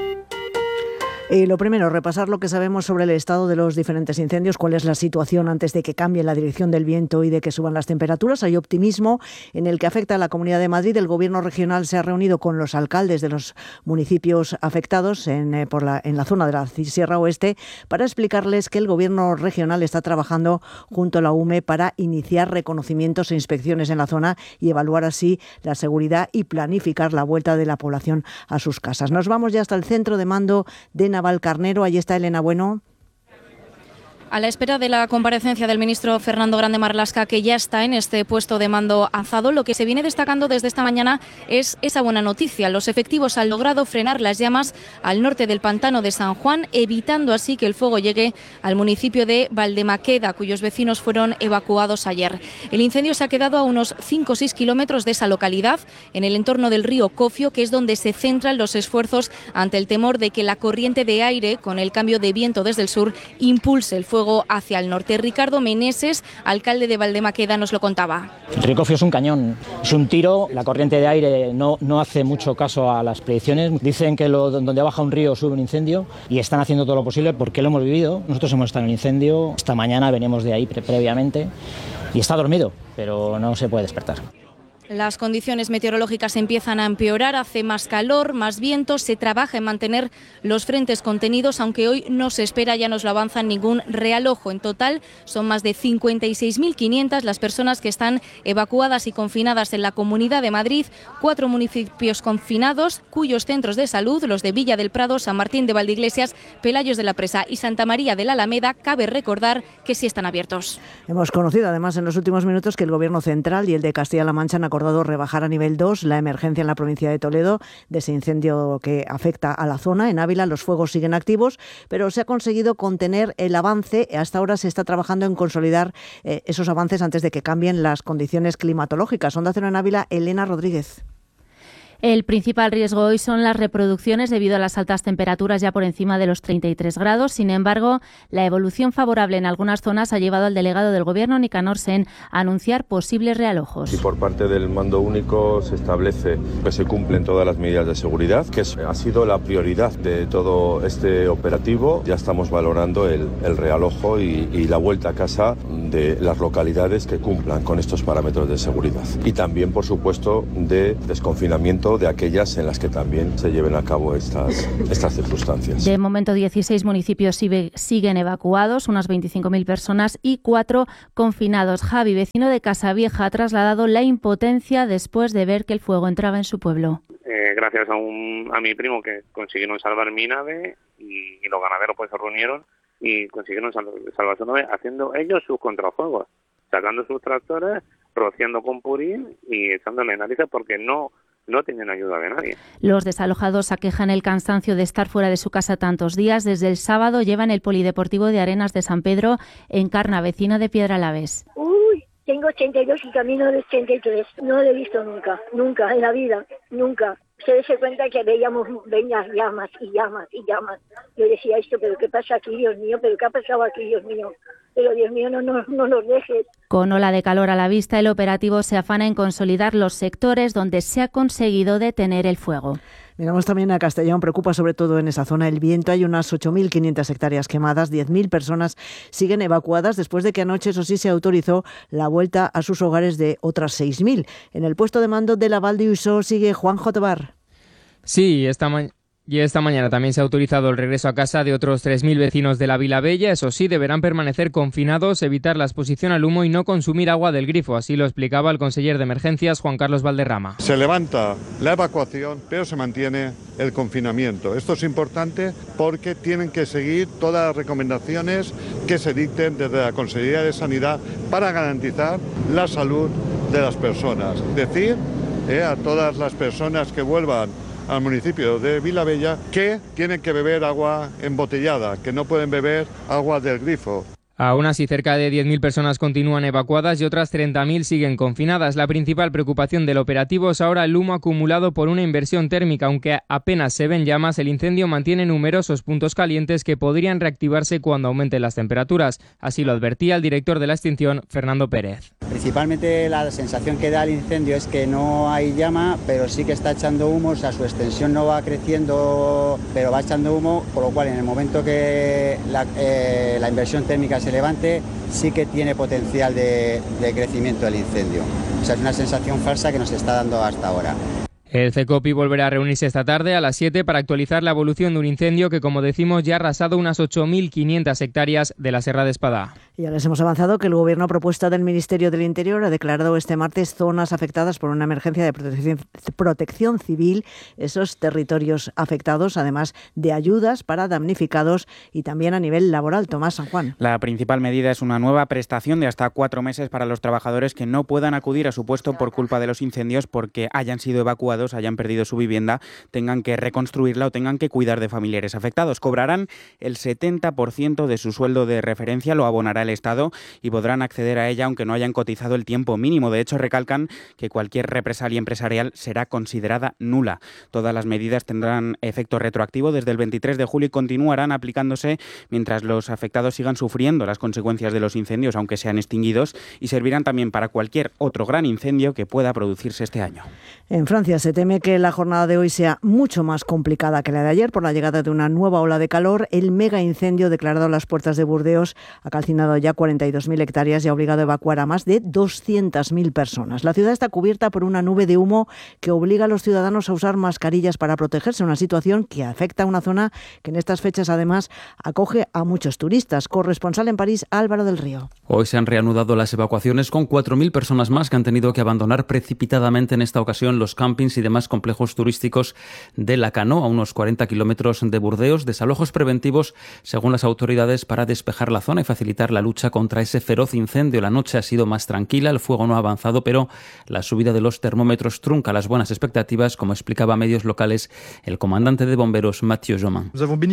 Y lo primero, repasar lo que sabemos sobre el estado de los diferentes incendios, cuál es la situación antes de que cambie la dirección del viento y de que suban las temperaturas. Hay optimismo en el que afecta a la Comunidad de Madrid. El Gobierno regional se ha reunido con los alcaldes de los municipios afectados en, eh, por la, en la zona de la Sierra Oeste para explicarles que el Gobierno regional está trabajando junto a la U M E para iniciar reconocimientos e inspecciones en la zona y evaluar así la seguridad y planificar la vuelta de la población a sus casas. Nos vamos ya hasta el centro de mando de Navalcarnero. Allí está Elena Bueno. A la espera de la comparecencia del ministro Fernando Grande Marlaska, que ya está en este puesto de mando alzado, lo que se viene destacando desde esta mañana es esa buena noticia. Los efectivos han logrado frenar las llamas al norte del pantano de San Juan, evitando así que el fuego llegue al municipio de Valdemaqueda, cuyos vecinos fueron evacuados ayer. El incendio se ha quedado a unos cinco o seis kilómetros de esa localidad, en el entorno del río Cofio, que es donde se centran los esfuerzos ante el temor de que la corriente de aire, con el cambio de viento desde el sur, impulse el fuego hacia el norte. Ricardo Meneses, alcalde de Valdemaqueda, nos lo contaba. El río Cofio es un cañón, es un tiro. La corriente de aire no, no hace mucho caso a las predicciones. Dicen que lo, donde baja un río sube un incendio y están haciendo todo lo posible porque lo hemos vivido. Nosotros hemos estado en el incendio, esta mañana venimos de ahí pre previamente y está dormido, pero no se puede despertar. Las condiciones meteorológicas empiezan a empeorar, hace más calor, más viento, se trabaja en mantener los frentes contenidos, aunque hoy no se espera, ya nos lo avanzan, ningún realojo. En total son más de cincuenta y seis mil quinientas las personas que están evacuadas y confinadas en la Comunidad de Madrid, cuatro municipios confinados, cuyos centros de salud, los de Villa del Prado, San Martín de Valdeiglesias, Pelayos de la Presa y Santa María de la Alameda, cabe recordar que sí están abiertos. Hemos conocido además en los últimos minutos que el Gobierno central y el de Castilla-La Mancha han acordado rebajar a nivel dos la emergencia en la provincia de Toledo de ese incendio que afecta a la zona. En Ávila los fuegos siguen activos, pero se ha conseguido contener el avance. Hasta ahora se está trabajando en consolidar eh, esos avances antes de que cambien las condiciones climatológicas. Onda Cero en Ávila, Elena Rodríguez. El principal riesgo hoy son las reproducciones debido a las altas temperaturas ya por encima de los treinta y tres grados. Sin embargo, la evolución favorable en algunas zonas ha llevado al delegado del Gobierno, Nicanor Sen, a anunciar posibles realojos. Y por parte del mando único se establece que se cumplen todas las medidas de seguridad, que ha sido la prioridad de todo este operativo. Ya estamos valorando el, el realojo y, y la vuelta a casa de las localidades que cumplan con estos parámetros de seguridad. Y también, por supuesto, de desconfinamiento de aquellas en las que también se lleven a cabo estas, estas circunstancias. De momento, dieciséis municipios sigue, siguen evacuados, unas veinticinco mil personas y cuatro confinados. Javi, vecino de Casavieja, ha trasladado la impotencia después de ver que el fuego entraba en su pueblo. Eh, gracias a, un, a mi primo que consiguieron salvar mi nave y, y los ganaderos pues se reunieron y consiguieron sal, salvar su nave haciendo ellos sus contrafuegos, sacando sus tractores, rociando con purín y echándole narices porque no no tienen ayuda de nadie. Los desalojados aquejan el cansancio de estar fuera de su casa tantos días. Desde el sábado llevan el polideportivo de Arenas de San Pedro en Carna, vecina de Piedralaves. Uy, tengo ochenta y dos y camino de ochenta y tres. No lo he visto nunca, nunca en la vida, nunca. Se dese cuenta que veíamos veñas llamas y llamas y llamas. Yo decía esto, pero ¿qué pasa aquí, Dios mío? ¿Pero qué ha pasado aquí, Dios mío? Pero Dios mío, no, no, no nos dejes. Con ola de calor a la vista, el operativo se afana en consolidar los sectores donde se ha conseguido detener el fuego. Miramos también a Castellón, preocupa sobre todo en esa zona el viento. Hay unas ocho mil quinientas hectáreas quemadas, diez mil personas siguen evacuadas después de que anoche, eso sí, se autorizó la vuelta a sus hogares de otras seis mil. En el puesto de mando de la Val de Uixó sigue Juanjo Tobar. Sí, esta mañana... Y esta mañana también se ha autorizado el regreso a casa de otros tres mil vecinos de la Vila Bella. Eso sí, deberán permanecer confinados, evitar la exposición al humo y no consumir agua del grifo. Así lo explicaba el conseller de Emergencias, Juan Carlos Valderrama. Se levanta la evacuación, pero se mantiene el confinamiento. Esto es importante porque tienen que seguir todas las recomendaciones que se dicten desde la Consejería de Sanidad para garantizar la salud de las personas. Decir eh, a todas las personas que vuelvan al municipio de Vilabella que tienen que beber agua embotellada, que no pueden beber agua del grifo. Aún así, cerca de diez mil personas continúan evacuadas y otras treinta mil siguen confinadas. La principal preocupación del operativo es ahora el humo acumulado por una inversión térmica. Aunque apenas se ven llamas, el incendio mantiene numerosos puntos calientes que podrían reactivarse cuando aumenten las temperaturas. Así lo advertía el director de la extinción, Fernando Pérez. Principalmente la sensación que da el incendio es que no hay llama, pero sí que está echando humo, o sea, su extensión no va creciendo, pero va echando humo, por lo cual en el momento que la, eh, la inversión térmica se levante, sí que tiene potencial de, de crecimiento del incendio. O sea, es una sensación falsa que nos está dando hasta ahora. El CECOPI volverá a reunirse esta tarde a las siete para actualizar la evolución de un incendio que, como decimos, ya ha arrasado unas ocho mil quinientas hectáreas de la Serra de Espadá. Ya les hemos avanzado que el Gobierno, a propuesta del Ministerio del Interior, ha declarado este martes zonas afectadas por una emergencia de protección, protección civil, esos territorios afectados, además de ayudas para damnificados y también a nivel laboral. Tomás San Juan. La principal medida es una nueva prestación de hasta cuatro meses para los trabajadores que no puedan acudir a su puesto por culpa de los incendios porque hayan sido evacuados, hayan perdido su vivienda, tengan que reconstruirla o tengan que cuidar de familiares afectados. Cobrarán el setenta por ciento de su sueldo de referencia, lo abonará el Estado y podrán acceder a ella aunque no hayan cotizado el tiempo mínimo. De hecho, recalcan que cualquier represalia empresarial será considerada nula. Todas las medidas tendrán efecto retroactivo desde el veintitrés de julio y continuarán aplicándose mientras los afectados sigan sufriendo las consecuencias de los incendios, aunque sean extinguidos, y servirán también para cualquier otro gran incendio que pueda producirse este año. En Francia se teme que la jornada de hoy sea mucho más complicada que la de ayer por la llegada de una nueva ola de calor. El mega incendio declarado a las puertas de Burdeos ha calcinado contaminado ya cuarenta y dos mil hectáreas y ha obligado a evacuar a más de doscientas mil personas. La ciudad está cubierta por una nube de humo que obliga a los ciudadanos a usar mascarillas para protegerse, una situación que afecta a una zona que en estas fechas además acoge a muchos turistas. Corresponsal en París, Álvaro del Río. Hoy se han reanudado las evacuaciones con cuatro mil personas más que han tenido que abandonar precipitadamente en esta ocasión los campings y demás complejos turísticos de Lacanau, a unos cuarenta kilómetros de Burdeos, desalojos preventivos según las autoridades para despejar la zona y facilitar la lucha contra ese feroz incendio. La noche ha sido más tranquila, el fuego no ha avanzado, pero la subida de los termómetros trunca las buenas expectativas, como explicaba a medios locales el comandante de bomberos Mathieu Jomain.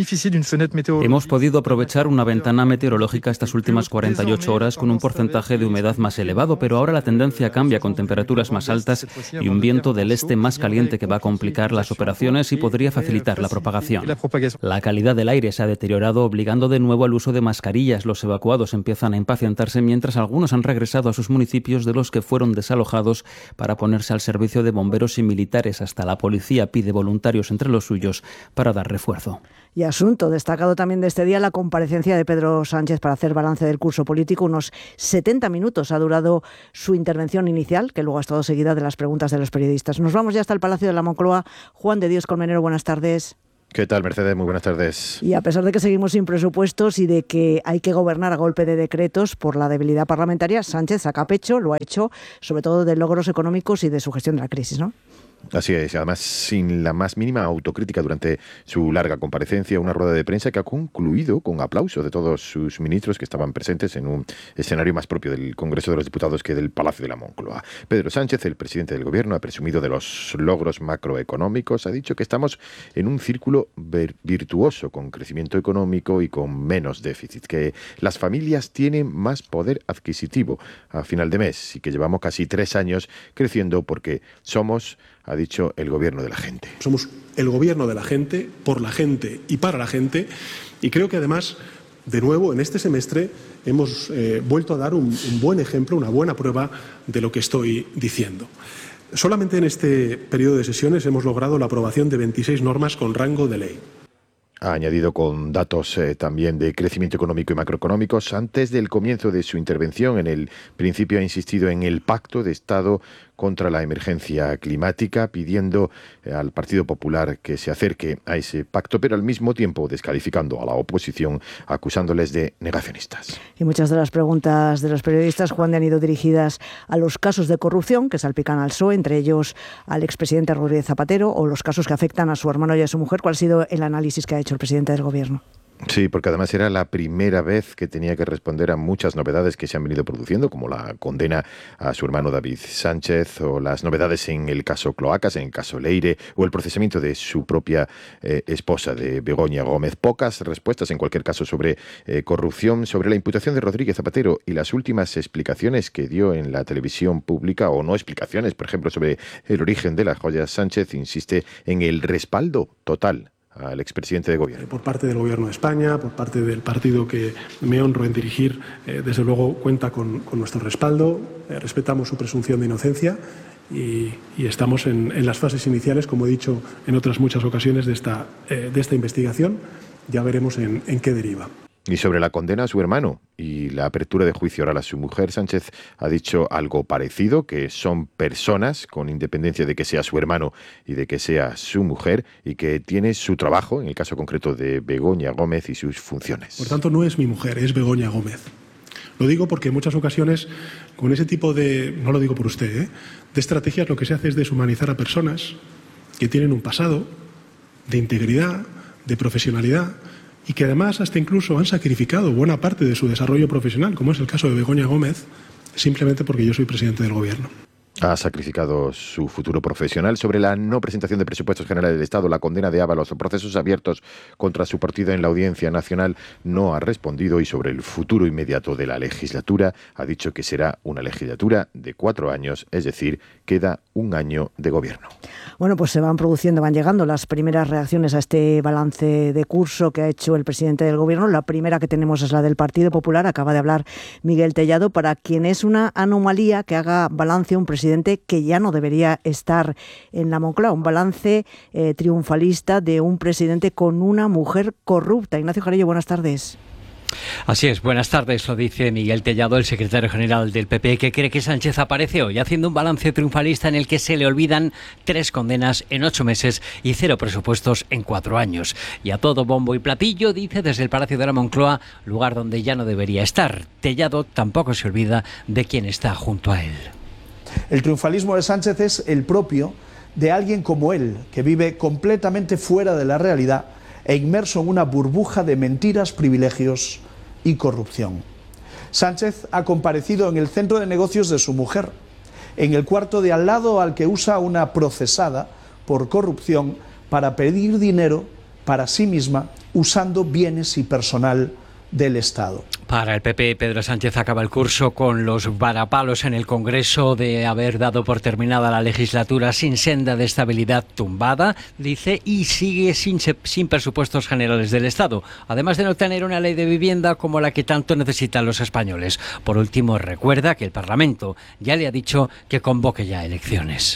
Hemos podido aprovechar una ventana meteorológica estas últimas cuarenta y ocho horas con un porcentaje de humedad más elevado, pero ahora la tendencia cambia con temperaturas más altas y un viento del este más caliente que va a complicar las operaciones y podría facilitar la propagación. La calidad del aire se ha deteriorado, obligando de nuevo al uso de mascarillas. Los evacuados empiezan a impacientarse mientras algunos han regresado a sus municipios de los que fueron desalojados para ponerse al servicio de bomberos y militares. Hasta la policía pide voluntarios entre los suyos para dar refuerzo. Y asunto destacado también de este día, la comparecencia de Pedro Sánchez para hacer balance del curso político. Unos setenta minutos ha durado su intervención inicial, que luego ha estado seguida de las preguntas de los periodistas. Nos vamos ya hasta el Palacio de la Moncloa. Juan de Dios Colmenero, buenas tardes. ¿Qué tal, Mercedes? Muy buenas tardes. Y a pesar de que seguimos sin presupuestos y de que hay que gobernar a golpe de decretos por la debilidad parlamentaria, Sánchez saca pecho, lo ha hecho, sobre todo de logros económicos y de su gestión de la crisis, ¿no? Así es, además sin la más mínima autocrítica durante su larga comparecencia, una rueda de prensa que ha concluido con aplausos de todos sus ministros que estaban presentes en un escenario más propio del Congreso de los Diputados que del Palacio de la Moncloa. Pedro Sánchez, el presidente del Gobierno, ha presumido de los logros macroeconómicos, ha dicho que estamos en un círculo virtuoso con crecimiento económico y con menos déficit, que las familias tienen más poder adquisitivo a final de mes y que llevamos casi tres años creciendo porque somos, ha dicho, el gobierno de la gente. Somos el gobierno de la gente, por la gente y para la gente, y creo que además, de nuevo, en este semestre hemos eh, vuelto a dar un, un buen ejemplo, una buena prueba de lo que estoy diciendo. Solamente en este periodo de sesiones hemos logrado la aprobación de veintiséis normas con rango de ley. Ha añadido con datos eh, también de crecimiento económico y macroeconómicos. Antes del comienzo de su intervención, en el principio ha insistido en el Pacto de Estado contra la emergencia climática, pidiendo eh, al Partido Popular que se acerque a ese pacto, pero al mismo tiempo descalificando a la oposición, acusándoles de negacionistas. Y muchas de las preguntas de los periodistas, Juan, han ido dirigidas a los casos de corrupción que salpican al P S O E, entre ellos al expresidente Rodríguez Zapatero, o los casos que afectan a su hermano y a su mujer. ¿Cuál ha sido el análisis que ha hecho el presidente del Gobierno? Sí, porque además era la primera vez que tenía que responder a muchas novedades que se han venido produciendo, como la condena a su hermano David Sánchez, o las novedades en el caso Cloacas, en el caso Leire, o el procesamiento de su propia eh, esposa, de Begoña Gómez. Pocas respuestas, en cualquier caso, sobre eh, corrupción, sobre la imputación de Rodríguez Zapatero y las últimas explicaciones que dio en la televisión pública, o no explicaciones, por ejemplo, sobre el origen de las joyas. Sánchez insiste en el respaldo total al expresidente de Gobierno. Por parte del Gobierno de España, por parte del partido que me honro en dirigir, eh, desde luego cuenta con, con nuestro respaldo, eh, respetamos su presunción de inocencia y, y estamos en, en las fases iniciales, como he dicho en otras muchas ocasiones, de esta, eh, de esta investigación. Ya veremos en, en qué deriva. Y sobre la condena a su hermano y la apertura de juicio oral a su mujer, Sánchez ha dicho algo parecido, que son personas con independencia de que sea su hermano y de que sea su mujer, y que tiene su trabajo, en el caso concreto de Begoña Gómez, y sus funciones. Por tanto, no es mi mujer, es Begoña Gómez. Lo digo porque en muchas ocasiones, con ese tipo de, no lo digo por usted, ¿eh? de estrategias, lo que se hace es deshumanizar a personas que tienen un pasado de integridad, de profesionalidad, y que además hasta incluso han sacrificado buena parte de su desarrollo profesional, como es el caso de Begoña Gómez, simplemente porque yo soy presidente del Gobierno. Ha sacrificado su futuro profesional. Sobre la no presentación de presupuestos generales del Estado, la condena de Ábalos o procesos abiertos contra su partido en la Audiencia Nacional, no ha respondido. Y sobre el futuro inmediato de la legislatura, ha dicho que será una legislatura de cuatro años, es decir, queda un año de gobierno. Bueno, pues se van produciendo, van llegando las primeras reacciones a este balance de curso que ha hecho el presidente del Gobierno. La primera que tenemos es la del Partido Popular. Acaba de hablar Miguel Tellado, para quien es una anomalía que haga balance un presidente que ya no debería estar en la Moncloa. Un balance eh, triunfalista de un presidente con una mujer corrupta. Ignacio Jarillo, buenas tardes. Así es, buenas tardes, lo dice Miguel Tellado, el secretario general del P P, que cree que Sánchez aparece hoy haciendo un balance triunfalista en el que se le olvidan tres condenas en ocho meses y cero presupuestos en cuatro años. Y a todo bombo y platillo, dice desde el Palacio de la Moncloa, lugar donde ya no debería estar. Tellado tampoco se olvida de quién está junto a él. El triunfalismo de Sánchez es el propio de alguien como él, que vive completamente fuera de la realidad e inmerso en una burbuja de mentiras, privilegios y corrupción. Sánchez ha comparecido en el centro de negocios de su mujer, en el cuarto de al lado al que usa una procesada por corrupción para pedir dinero para sí misma usando bienes y personal del Estado. Para el P P, Pedro Sánchez acaba el curso con los varapalos en el Congreso de haber dado por terminada la legislatura sin senda de estabilidad tumbada, dice, y sigue sin, sin presupuestos generales del Estado, además de no tener una ley de vivienda como la que tanto necesitan los españoles. Por último, recuerda que el Parlamento ya le ha dicho que convoque ya elecciones.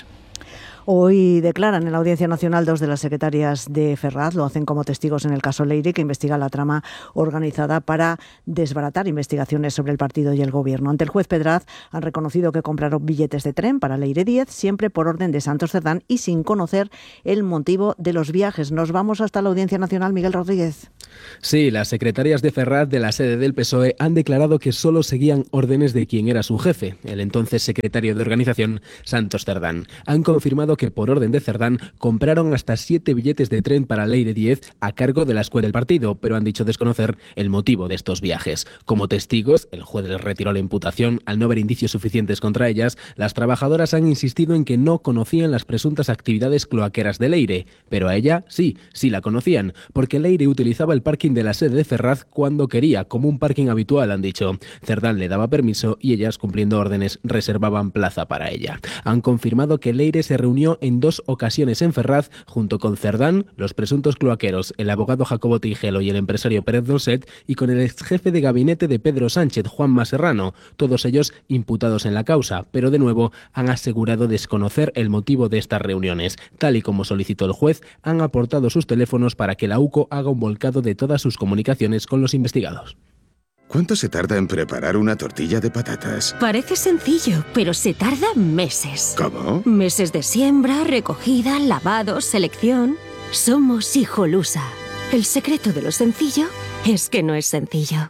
Hoy declaran en la Audiencia Nacional dos de las secretarias de Ferraz, lo hacen como testigos en el caso Leire, que investiga la trama organizada para desbaratar investigaciones sobre el partido y el gobierno. Ante el juez Pedraz han reconocido que compraron billetes de tren para Leire diez, siempre por orden de Santos Cerdán y sin conocer el motivo de los viajes. Nos vamos hasta la Audiencia Nacional, Miguel Rodríguez. Sí, las secretarias de Ferraz de la sede del P S O E han declarado que solo seguían órdenes de quien era su jefe, el entonces secretario de organización, Santos Cerdán. Han confirmado que por orden de Cerdán compraron hasta siete billetes de tren para Leire diez a cargo de la escuela del partido, pero han dicho desconocer el motivo de estos viajes. Como testigos, el juez les retiró la imputación al no haber indicios suficientes contra ellas. Las trabajadoras han insistido en que no conocían las presuntas actividades cloaqueras de Leire, pero a ella sí, sí la conocían, porque Leire utilizaba el parking de la sede de Ferraz cuando quería, como un parking habitual, han dicho. Cerdán le daba permiso y ellas, cumpliendo órdenes, reservaban plaza para ella. Han confirmado que Leire se reunió en dos ocasiones en Ferraz junto con Cerdán, los presuntos cloaqueros, el abogado Jacobo Tigelo y el empresario Pérez Doset, y con el exjefe de gabinete de Pedro Sánchez, Juanma Serrano, todos ellos imputados en la causa, pero de nuevo han asegurado desconocer el motivo de estas reuniones. Tal y como solicitó el juez, han aportado sus teléfonos para que la U C O haga un volcado de todas sus comunicaciones con los investigados. ¿Cuánto se tarda en preparar una tortilla de patatas? Parece sencillo, pero se tarda meses. ¿Cómo? Meses de siembra, recogida, lavado, selección. Somos Hijolusa. El secreto de lo sencillo es que no es sencillo.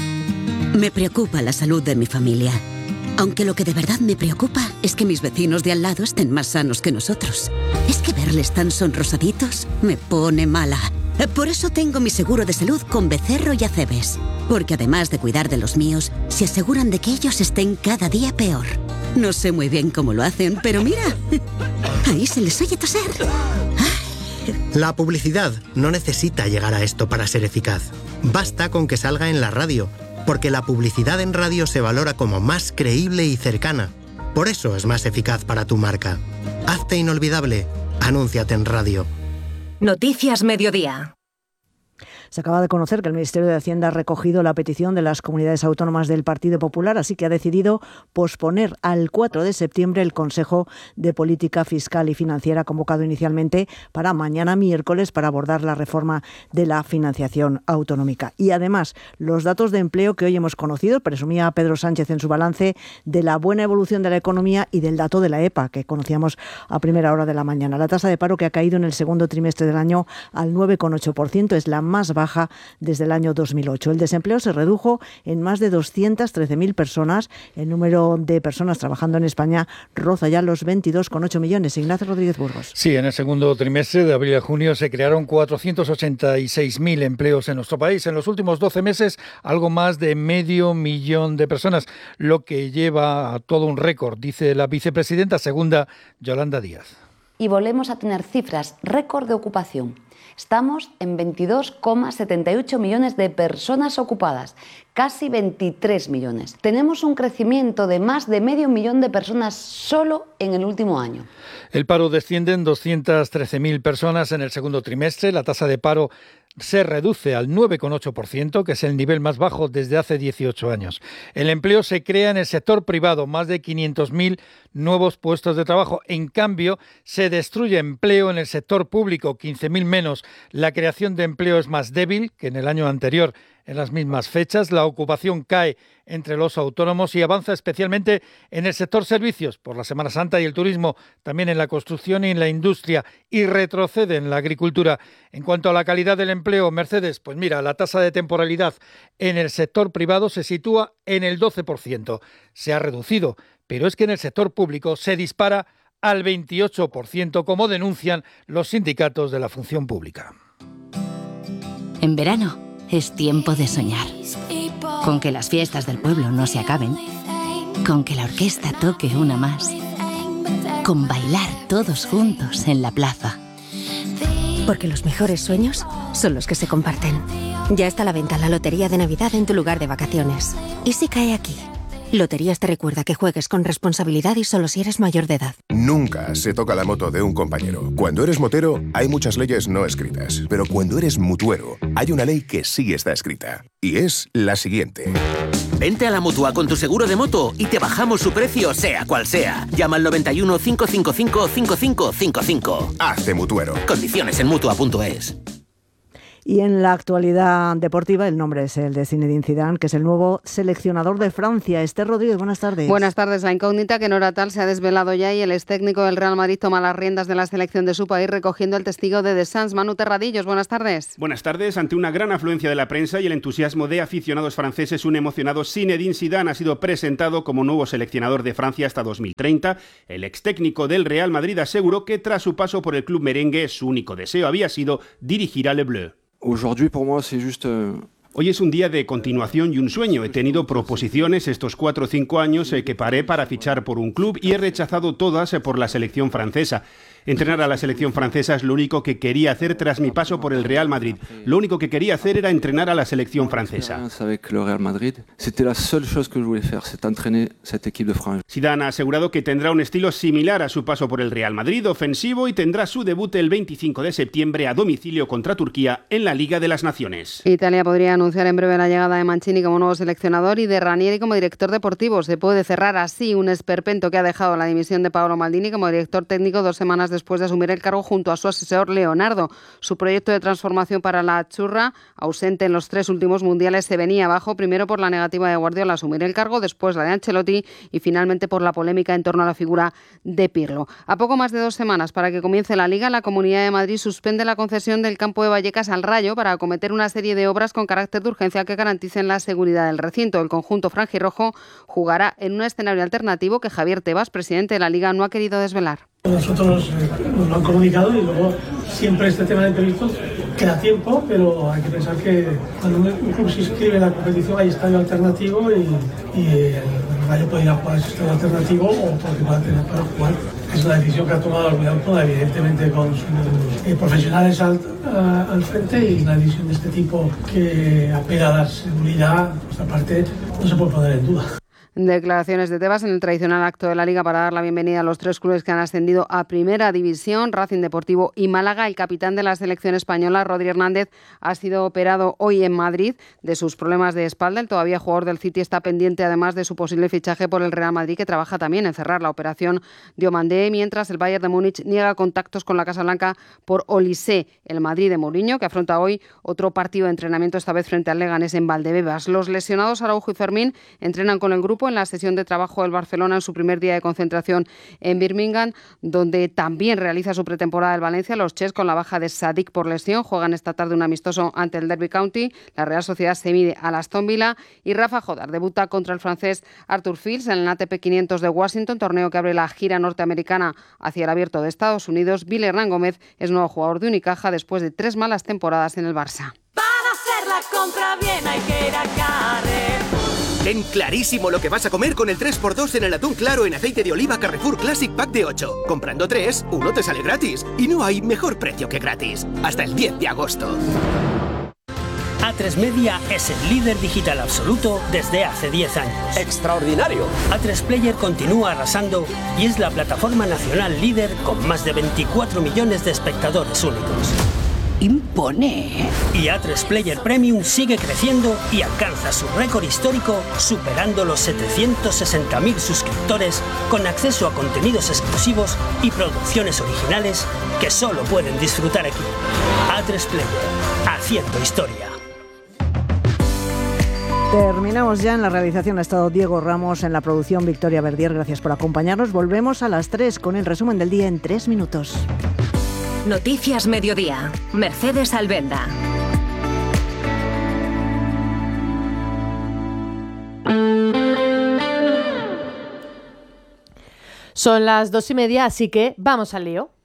Me preocupa la salud de mi familia. Aunque lo que de verdad me preocupa es que mis vecinos de al lado estén más sanos que nosotros. Es que verles tan sonrosaditos me pone mala. Por eso tengo mi seguro de salud con Becerro y Acebes. Porque además de cuidar de los míos, se aseguran de que ellos estén cada día peor. No sé muy bien cómo lo hacen, pero mira, ahí se les oye toser. La publicidad no necesita llegar a esto para ser eficaz. Basta con que salga en la radio, porque la publicidad en radio se valora como más creíble y cercana. Por eso es más eficaz para tu marca. Hazte inolvidable. Anúnciate en radio. Noticias Mediodía. Se acaba de conocer que el Ministerio de Hacienda ha recogido la petición de las comunidades autónomas del Partido Popular, así que ha decidido posponer al cuatro de septiembre el Consejo de Política Fiscal y Financiera convocado inicialmente para mañana miércoles para abordar la reforma de la financiación autonómica. Y además, los datos de empleo que hoy hemos conocido, presumía Pedro Sánchez en su balance de la buena evolución de la economía y del dato de la E P A que conocíamos a primera hora de la mañana. La tasa de paro, que ha caído en el segundo trimestre del año al nueve coma ocho por ciento, es la más baja desde el año dos mil ocho. El desempleo se redujo en más de doscientas trece mil personas. El número de personas trabajando en España roza ya los veintidós coma ocho millones. Ignacio Rodríguez Burgos. Sí, en el segundo trimestre de abril a junio se crearon cuatrocientos ochenta y seis mil empleos en nuestro país. En los últimos doce meses, algo más de medio millón de personas, lo que lleva a todo un récord, dice la vicepresidenta segunda, Yolanda Díaz. Y volvemos a tener cifras récord de ocupación. Estamos en veintidós coma setenta y ocho millones de personas ocupadas, casi veintitrés millones. Tenemos un crecimiento de más de medio millón de personas solo en el último año. El paro desciende en doscientas trece mil personas en el segundo trimestre. La tasa de paro se reduce al nueve coma ocho por ciento, que es el nivel más bajo desde hace dieciocho años. El empleo se crea en el sector privado, más de quinientos mil nuevos puestos de trabajo. En cambio, se destruye empleo en el sector público, quince mil menos. La creación de empleo es más débil que en el año anterior. en las mismas fechas. La ocupación cae entre los autónomos y avanza especialmente en el sector servicios por la Semana Santa y el turismo, también en la construcción y en la industria, y retrocede en la agricultura. En cuanto a la calidad del empleo, Mercedes, pues mira, la tasa de temporalidad en el sector privado se sitúa en el doce por ciento. Se ha reducido, pero es que en el sector público se dispara al veintiocho por ciento, como denuncian los sindicatos de la función pública. En verano es tiempo de soñar, con que las fiestas del pueblo no se acaben, con que la orquesta toque una más, con bailar todos juntos en la plaza. Porque los mejores sueños son los que se comparten. Ya está a la venta la Lotería de Navidad en tu lugar de vacaciones. ¿Y si cae aquí? Loterías te recuerda que juegues con responsabilidad y solo si eres mayor de edad. Nunca se toca la moto de un compañero. Cuando eres motero, hay muchas leyes no escritas. Pero cuando eres mutuero, hay una ley que sí está escrita. Y es la siguiente. Vente a la Mutua con tu seguro de moto y te bajamos su precio, sea cual sea. Llama al noventa y uno, cinco cinco cinco, cinco cinco cinco cinco. Hazte mutuero. Condiciones en mutua punto es. Y en la actualidad deportiva, el nombre es el de Zinedine Zidane, que es el nuevo seleccionador de Francia. Esther Rodríguez, buenas tardes. Buenas tardes. La incógnita, que no era tal, se ha desvelado ya y el ex técnico del Real Madrid toma las riendas de la selección de su país, recogiendo el testigo de Deschamps. Manu Terradillos, buenas tardes. Buenas tardes. Ante una gran afluencia de la prensa y el entusiasmo de aficionados franceses, un emocionado Zinedine Zidane ha sido presentado como nuevo seleccionador de Francia hasta dos mil treinta. El ex técnico del Real Madrid aseguró que tras su paso por el club merengue, su único deseo había sido dirigir a Le Bleu. Aujourd'hui, pour moi, c'est juste... Hoy es un día de continuación y un sueño. He tenido proposiciones estos cuatro o cinco años eh, que paré para fichar por un club y he rechazado todas eh, por la selección francesa. Entrenar a la selección francesa es lo único que quería hacer tras mi paso por el Real Madrid. Lo único que quería hacer era entrenar a la selección francesa. Zidane ha asegurado que tendrá un estilo similar a su paso por el Real Madrid, ofensivo, y tendrá su debut el veinticinco de septiembre a domicilio contra Turquía en la Liga de las Naciones. Italia podría anunciar en breve la llegada de Mancini como nuevo seleccionador y de Ranieri como director deportivo. Se puede cerrar así un esperpento que ha dejado la dimisión de Paolo Maldini como director técnico dos semanas después de asumir el cargo junto a su asesor Leonardo. Su proyecto de transformación para la Azzurra, ausente en los tres últimos mundiales, se venía abajo, primero por la negativa de Guardiola a asumir el cargo, después la de Ancelotti y finalmente por la polémica en torno a la figura de Pirlo. A poco más de dos semanas para que comience la Liga, la Comunidad de Madrid suspende la concesión del campo de Vallecas al Rayo para acometer una serie de obras con carácter de urgencia que garanticen la seguridad del recinto. El conjunto franjirrojo jugará en un escenario alternativo que Javier Tebas, presidente de la Liga, no ha querido desvelar. Nosotros eh, nos lo han comunicado y luego siempre este tema de imprevistos queda tiempo, pero hay que pensar que cuando un club se inscribe en la competición hay estadio alternativo y, y el Rayo puede ir a jugar ese estadio alternativo o porque va a tener para jugar. Es una decisión que ha tomado el Villarreal, evidentemente con sus eh, profesionales al, a, al frente, y una decisión de este tipo que apela a la seguridad, por nuestra parte, no se puede poner en duda. Declaraciones de Tebas en el tradicional acto de la Liga para dar la bienvenida a los tres clubes que han ascendido a Primera División, Racing Deportivo y Málaga. El capitán de la selección española, Rodri Hernández, ha sido operado hoy en Madrid de sus problemas de espalda. El todavía jugador del City está pendiente además de su posible fichaje por el Real Madrid, que trabaja también en cerrar la operación Diomandé, mientras el Bayern de Múnich niega contactos con la Casa Blanca por Olise. El Madrid de Mourinho, que afronta hoy otro partido de entrenamiento, esta vez frente al Leganés en Valdebebas. Los lesionados Araujo y Fermín entrenan con el grupo en la sesión de trabajo del Barcelona en su primer día de concentración en Birmingham, donde también realiza su pretemporada el Valencia. Los Ches, con la baja de Sadik por lesión, juegan esta tarde un amistoso ante el Derby County. La Real Sociedad se mide al Aston Villa y Rafa Jodar debuta contra el francés Arthur Fils en el A T P quinientos de Washington, torneo que abre la gira norteamericana hacia el Abierto de Estados Unidos. Billy Hernán Gómez es nuevo jugador de Unicaja después de tres malas temporadas en el Barça. Para hacer la compra bien hay que ir a Carrefour. Ten clarísimo lo que vas a comer con el tres por dos en el atún claro en aceite de oliva Carrefour Classic Pack de ocho. Comprando tres, uno te sale gratis. Y no hay mejor precio que gratis. Hasta el diez de agosto. A tres Media es el líder digital absoluto desde hace diez años. ¡Extraordinario! A tres Player continúa arrasando y es la plataforma nacional líder con más de veinticuatro millones de espectadores únicos. Impone. Y A tres Player Premium sigue creciendo y alcanza su récord histórico, superando los setecientos sesenta mil suscriptores, con acceso a contenidos exclusivos y producciones originales que solo pueden disfrutar aquí. A tres Player, haciendo historia. Terminamos ya. En la realización ha estado Diego Ramos, en la producción Victoria Verdier. Gracias por acompañarnos. Volvemos a las tres con el resumen del día en tres minutos. Noticias Mediodía. Mercedes Albenda. Son las dos y media, así que vamos al lío.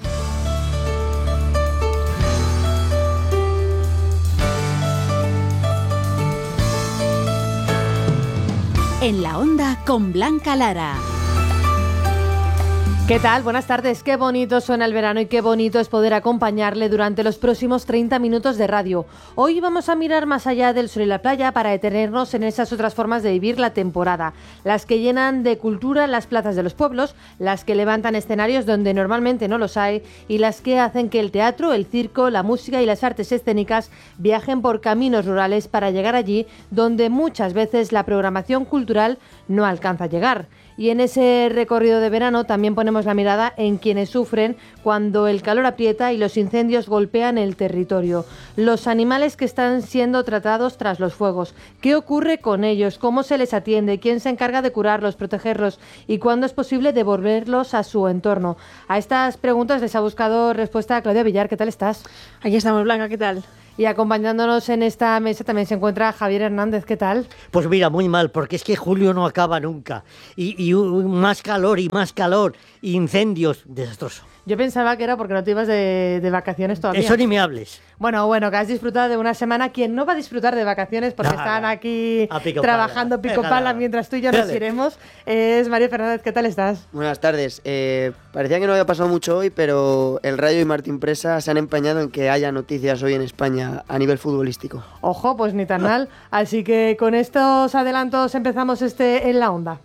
En la onda con Blanca Lara. ¿Qué tal? Buenas tardes. Qué bonito suena el verano y qué bonito es poder acompañarle durante los próximos treinta minutos de radio. Hoy vamos a mirar más allá del sol y la playa para detenernos en esas otras formas de vivir la temporada. Las que llenan de cultura las plazas de los pueblos, las que levantan escenarios donde normalmente no los hay y las que hacen que el teatro, el circo, la música y las artes escénicas viajen por caminos rurales para llegar allí donde muchas veces la programación cultural no alcanza a llegar. Y en ese recorrido de verano también ponemos la mirada en quienes sufren cuando el calor aprieta y los incendios golpean el territorio. Los animales que están siendo tratados tras los fuegos. ¿Qué ocurre con ellos? ¿Cómo se les atiende? ¿Quién se encarga de curarlos, protegerlos? ¿Y cuándo es posible devolverlos a su entorno? A estas preguntas les ha buscado respuesta Claudia Villar. ¿Qué tal estás? Aquí estamos, Blanca. ¿Qué tal? Y acompañándonos en esta mesa también se encuentra Javier Hernández. ¿Qué tal? Pues mira, muy mal, porque es que julio no acaba nunca. Y, y uh, más calor y más calor, incendios, desastroso. Yo pensaba que era porque no te ibas de, de vacaciones todavía. Eso ni me hables. Bueno, bueno, que has disfrutado de una semana. ¿Quién no va a disfrutar de vacaciones? Porque Nada, están aquí pico trabajando pala. pico Venga, pala nada. mientras tú y yo nos Dale. iremos. Es María Fernández. ¿Qué tal estás? Buenas tardes. Eh, parecía que no había pasado mucho hoy, pero el Rayo y Martín Presa se han empeñado en que haya noticias hoy en España a nivel futbolístico. Ojo, pues ni tan mal. Así que con estos adelantos empezamos este En la Onda.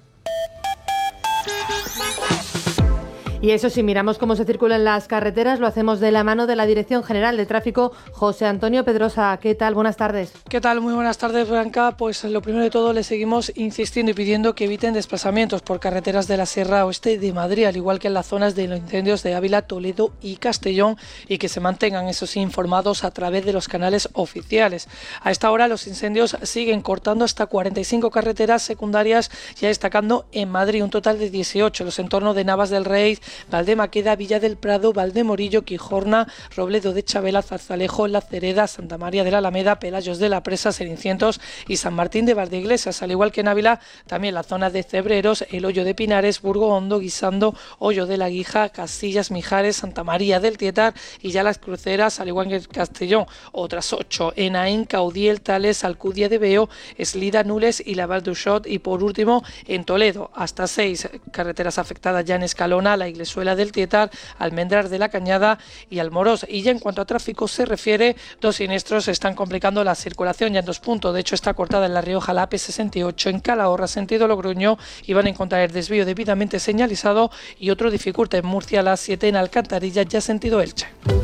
Y eso, si miramos cómo se circula en las carreteras, lo hacemos de la mano de la Dirección General de Tráfico, José Antonio Pedrosa. ¿Qué tal? Buenas tardes. ¿Qué tal? Muy buenas tardes, Blanca. Pues lo primero de todo, le seguimos insistiendo y pidiendo que eviten desplazamientos por carreteras de la Sierra Oeste de Madrid, al igual que en las zonas de los incendios de Ávila, Toledo y Castellón, y que se mantengan, eso sí, informados a través de los canales oficiales. A esta hora los incendios siguen cortando hasta cuarenta y cinco carreteras secundarias, ya destacando en Madrid un total de dieciocho, los entornos de Navas del Rey, Valdemaqueda, Villa del Prado, Valdemorillo, Quijorna, Robledo de Chabela, Zarzalejo, La Cereda, Santa María de la Alameda, Pelayos de la Presa, Serincientos y San Martín de Valdeiglesias, al igual que en Ávila, también la zona de Cebreros, El Hoyo de Pinares, Burgo Hondo, Guisando, Hoyo de la Guija, Casillas, Mijares, Santa María del Tietar y ya las cruceras, al igual que en Castellón, otras ocho, en Aín, Caudiel, Tales, Alcudia de Veo, Eslida, Nules y la Val d'Uixot, y por último en Toledo, hasta seis carreteras afectadas ya en Escalona, la Iglesuela del Tietar, Almendrar de la Cañada y Almorós. Y ya en cuanto a tráfico se refiere, dos siniestros están complicando la circulación ya en dos puntos. De hecho, está cortada en La Rioja la A P sesenta y ocho en Calahorra, sentido Logroño, y van a encontrar el desvío debidamente señalizado, y otro dificulta en Murcia la A siete en Alcantarilla, ya sentido Elche.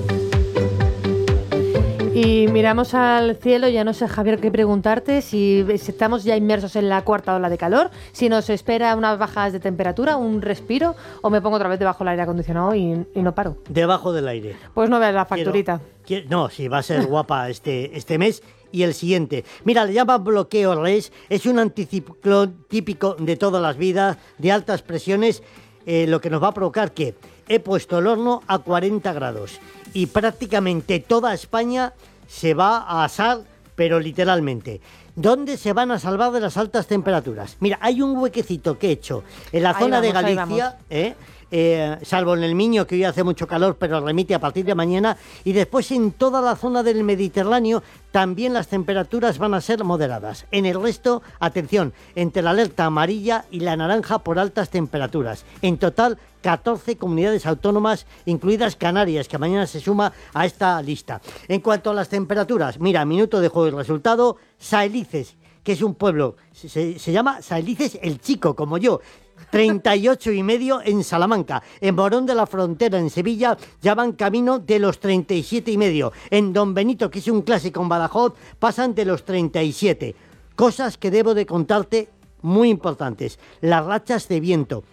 Y miramos al cielo, ya no sé, Javier, qué preguntarte, si estamos ya inmersos en la cuarta ola de calor, si nos espera unas bajas de temperatura, un respiro, o me pongo otra vez debajo del aire acondicionado y, y no paro. Debajo del aire. Pues no veas la facturita. Quiero, quiero, no, sí, va a ser guapa este, este mes y el siguiente. Mira, le llaman bloqueo R E S, es un anticiclón típico de todas las vidas, de altas presiones, eh, lo que nos va a provocar que he puesto el horno a cuarenta grados. Y prácticamente toda España se va a asar, pero literalmente. ¿Dónde se van a salvar de las altas temperaturas? Mira, hay un huequecito que he hecho en la zona vamos, de Galicia, ¿eh? Eh, salvo en el Miño, que hoy hace mucho calor, pero remite a partir de mañana, y después en toda la zona del Mediterráneo también las temperaturas van a ser moderadas. En el resto, atención, entre la alerta amarilla y la naranja por altas temperaturas. En total, catorce comunidades autónomas, incluidas Canarias, que mañana se suma a esta lista. En cuanto a las temperaturas, mira, minuto de juego y resultado, Saelices, que es un pueblo, se, se llama Saelices el Chico, como yo, treinta y ocho y medio en Salamanca. En Morón de la Frontera, en Sevilla, ya van camino de los treinta y siete y medio. En Don Benito, que es un clásico en Badajoz, pasan de los treinta y siete. Cosas que debo de contarte muy importantes. Las rachas de viento.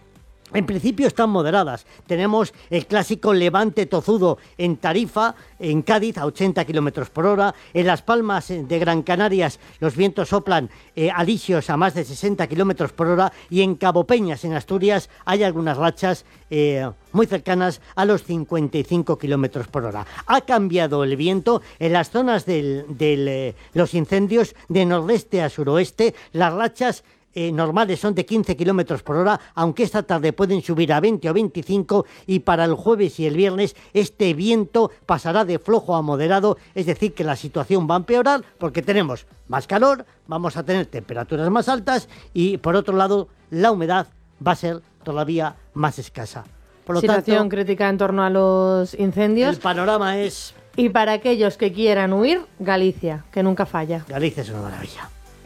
En principio están moderadas. Tenemos el clásico levante tozudo en Tarifa, en Cádiz, a ochenta kilómetros por hora. En Las Palmas de Gran Canarias los vientos soplan eh, alisios a más de sesenta kilómetros por hora. Y en Cabo Peñas, en Asturias, hay algunas rachas eh, muy cercanas a los cincuenta y cinco kilómetros por hora. Ha cambiado el viento en las zonas de eh, los incendios de nordeste a suroeste. Las rachas Eh, normales son de quince kilómetros por hora, aunque esta tarde pueden subir a veinte o veinticinco, y para el jueves y el viernes este viento pasará de flojo a moderado, es decir que la situación va a empeorar porque tenemos más calor, vamos a tener temperaturas más altas y por otro lado la humedad va a ser todavía más escasa. Por lo Situación tanto, crítica en torno a los incendios. El panorama es... Y para aquellos que quieran huir, Galicia, que nunca falla. Galicia es una maravilla.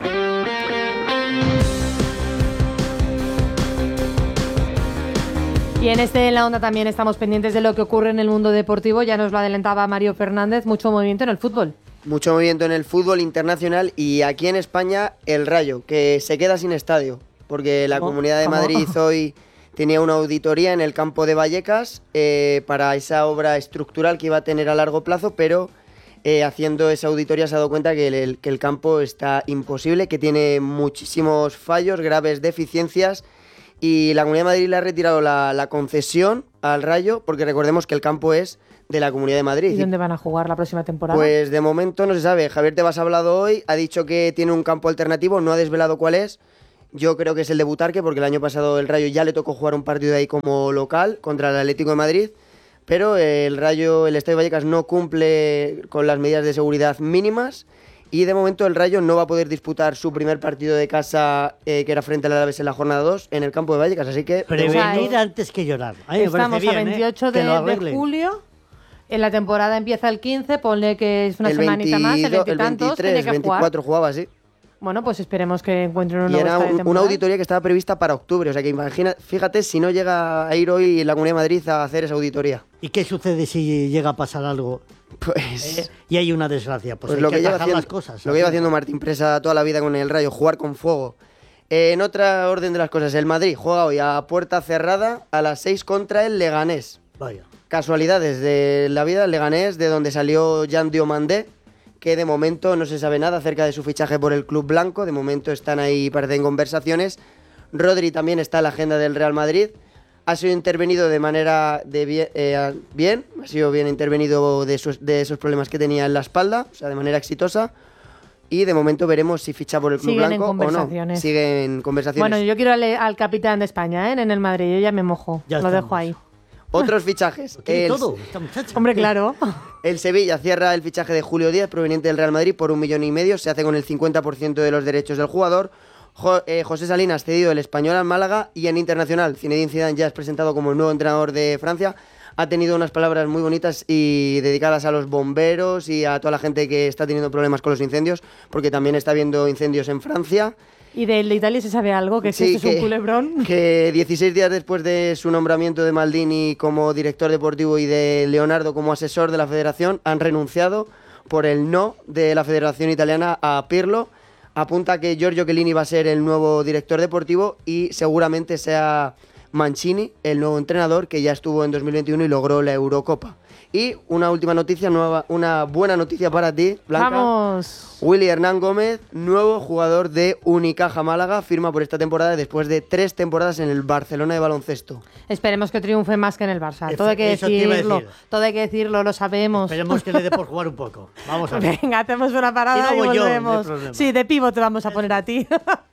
Y en este En la Onda también estamos pendientes de lo que ocurre en el mundo deportivo. Ya nos lo adelantaba Mario Fernández, mucho movimiento en el fútbol. Mucho movimiento en el fútbol internacional y aquí en España el Rayo, que se queda sin estadio, porque la ¿Cómo? Comunidad de ¿Cómo? Madrid hoy tenía una auditoría en el campo de Vallecas eh, para esa obra estructural que iba a tener a largo plazo, pero eh, haciendo esa auditoría se ha dado cuenta que el, que el campo está imposible, que tiene muchísimos fallos, graves deficiencias. Y la Comunidad de Madrid le ha retirado la, la concesión al Rayo, porque recordemos que el campo es de la Comunidad de Madrid. ¿Y dónde van a jugar la próxima temporada? Pues de momento no se sabe. Javier Tebas ha hablado hoy, ha dicho que tiene un campo alternativo, no ha desvelado cuál es. Yo creo que es el de Butarque, porque el año pasado el Rayo ya le tocó jugar un partido de ahí como local contra el Atlético de Madrid. Pero el Rayo, el Estadio Vallecas no cumple con las medidas de seguridad mínimas. Y de momento el Rayo no va a poder disputar su primer partido de casa, eh, que era frente al Alavés en la jornada dos, en el campo de Vallecas, así que... Prevenir antes que llorar. A mí me Estamos parece bien, a veintiocho ¿eh? de, Que lo de arreglen. julio, en la temporada empieza el quince, ponle que es una el semanita más, el veintidós, veintitantos, veintitrés, tenía que veinticuatro jugar. jugaba, sí. Bueno, pues esperemos que encuentren un Y nuevo era estadio un- temporal. una auditoría que estaba prevista para octubre, o sea que imagina, fíjate si no llega a ir hoy la Comunidad de Madrid a hacer esa auditoría. ¿Y qué sucede si llega a pasar algo? Pues... Eh, y hay una desgracia, pues, Pues hay lo que que, lleva atajar haciendo, las cosas. lo que lleva haciendo Martín Presa toda la vida con el Rayo, jugar con fuego. Eh, en otra orden de las cosas, el Madrid juega hoy a puerta cerrada a las seis contra el Leganés. Vaya. Casualidades de la vida, el Leganés, de donde salió Jan Diomandé, que de momento no se sabe nada acerca de su fichaje por el club blanco, de momento están ahí, parecen conversaciones. Rodri también está en la agenda del Real Madrid. Ha sido intervenido de manera de bien, eh, bien, ha sido bien intervenido de esos, de esos problemas que tenía en la espalda, o sea, de manera exitosa. Y de momento veremos si ficha por el club Siguen en blanco o no. conversaciones. Siguen en conversaciones. Bueno, yo quiero al, al capitán de España, ¿eh? En el Madrid, yo ya me mojo, Ya lo estamos. dejo ahí. Otros fichajes. Tiene El- todo, esta muchacha. Hombre, claro. El Sevilla cierra el fichaje de Julio Díaz, proveniente del Real Madrid, por un millón y medio. Se hace con el cincuenta por ciento de los derechos del jugador. Jo- eh, José Salinas cedido el Español al Málaga. Y en internacional, Zinedine Zidane ya es presentado como el nuevo entrenador de Francia. Ha tenido unas palabras muy bonitas y dedicadas a los bomberos y a toda la gente que está teniendo problemas con los incendios, porque también está habiendo incendios en Francia. ¿Y de, de Italia se sabe algo? ¿Que si Sí, esto es que- un culebrón? Que dieciséis días después de su nombramiento de Maldini como director deportivo y de Leonardo como asesor de la federación, han renunciado por el no de la Federación Italiana a Pirlo. Apunta que Giorgio Chiellini va a ser el nuevo director deportivo y seguramente sea Mancini, el nuevo entrenador, que ya estuvo en dos mil veintiuno y logró la Eurocopa. Y una última noticia, nueva, una buena noticia para ti, Blanca. Vamos. Willy Hernán Gómez, nuevo jugador de Unicaja Málaga, firma por esta temporada después de tres temporadas en el Barcelona de baloncesto. Esperemos que triunfe más que en el Barça. Efe- Todo hay que eso te iba a decirlo. decir. Todo hay que decirlo, lo sabemos. Esperemos que le dé por jugar un poco. Vamos a ver. Venga, hacemos una parada Y y, luego yo, no hay volvemos. problema. Sí, de pivo te vamos a poner a ti.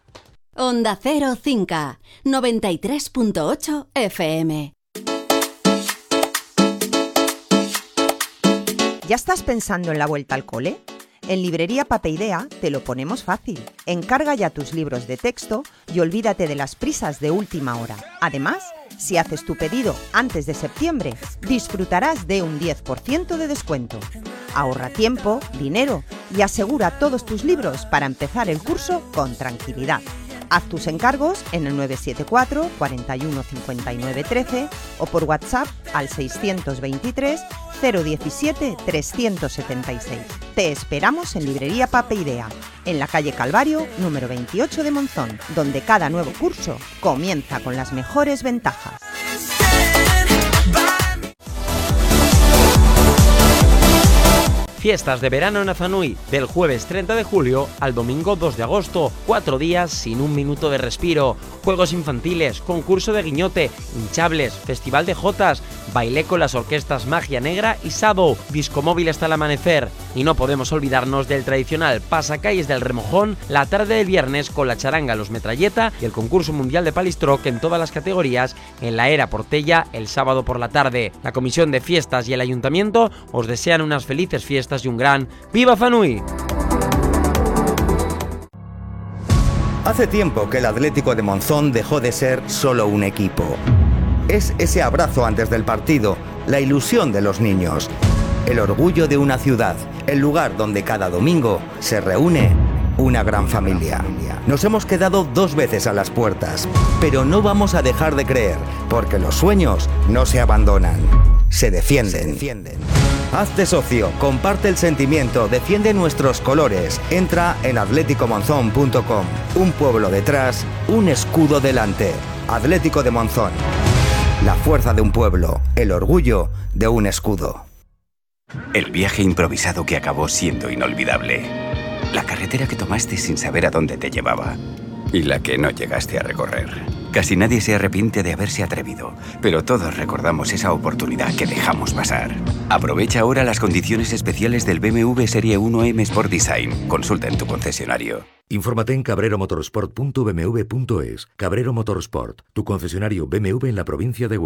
Onda Cero Cinca, noventa y tres punto ocho F M. ¿Ya estás pensando en la vuelta al cole? En Librería Papeidea te lo ponemos fácil. Encarga ya tus libros de texto y olvídate de las prisas de última hora. Además, si haces tu pedido antes de septiembre, disfrutarás de un diez por ciento de descuento. Ahorra tiempo, dinero y asegura todos tus libros para empezar el curso con tranquilidad. Haz tus encargos en el nueve siete cuatro, cuarenta y uno, cincuenta y nueve, trece o por WhatsApp al seiscientos veintitrés, cero diecisiete trescientos setenta y seis. Te esperamos en Librería Papeidea, en la calle Calvario, número veintiocho de Monzón, donde cada nuevo curso comienza con las mejores ventajas. Fiestas de verano en Azanui, del jueves treinta de julio al domingo dos de agosto. Cuatro días sin un minuto de respiro. Juegos infantiles, concurso de guiñote, hinchables, festival de jotas, baile con las orquestas Magia Negra y Sabo, discomóvil hasta el amanecer. Y no podemos olvidarnos del tradicional pasacalles del Remojón, la tarde del viernes con la charanga Los Metralleta y el concurso mundial de palistroque en todas las categorías en la Era Portella el sábado por la tarde. La Comisión de Fiestas y el Ayuntamiento os desean unas felices fiestas y un gran ¡Viva Zanui! Hace tiempo que el Atlético de Monzón dejó de ser solo un equipo. Es ese abrazo antes del partido, la ilusión de los niños, el orgullo de una ciudad, el lugar donde cada domingo se reúne una gran familia. Nos hemos quedado dos veces a las puertas, pero no vamos a dejar de creer, porque los sueños no se abandonan, se defienden. Se defienden. Hazte socio, comparte el sentimiento, defiende nuestros colores. Entra en atlético monzón punto com. Un pueblo detrás, un escudo delante. Atlético de Monzón. La fuerza de un pueblo, el orgullo de un escudo. El viaje improvisado que acabó siendo inolvidable. La carretera que tomaste sin saber a dónde te llevaba. Y la que no llegaste a recorrer. Casi nadie se arrepiente de haberse atrevido, pero todos recordamos esa oportunidad que dejamos pasar. Aprovecha ahora las condiciones especiales del B M W Serie uno M Sport Design. Consulta en tu concesionario. Infórmate en cabrero motorsport punto b m w punto es. Cabrero Motorsport, tu concesionario B M W en la provincia de Huelva.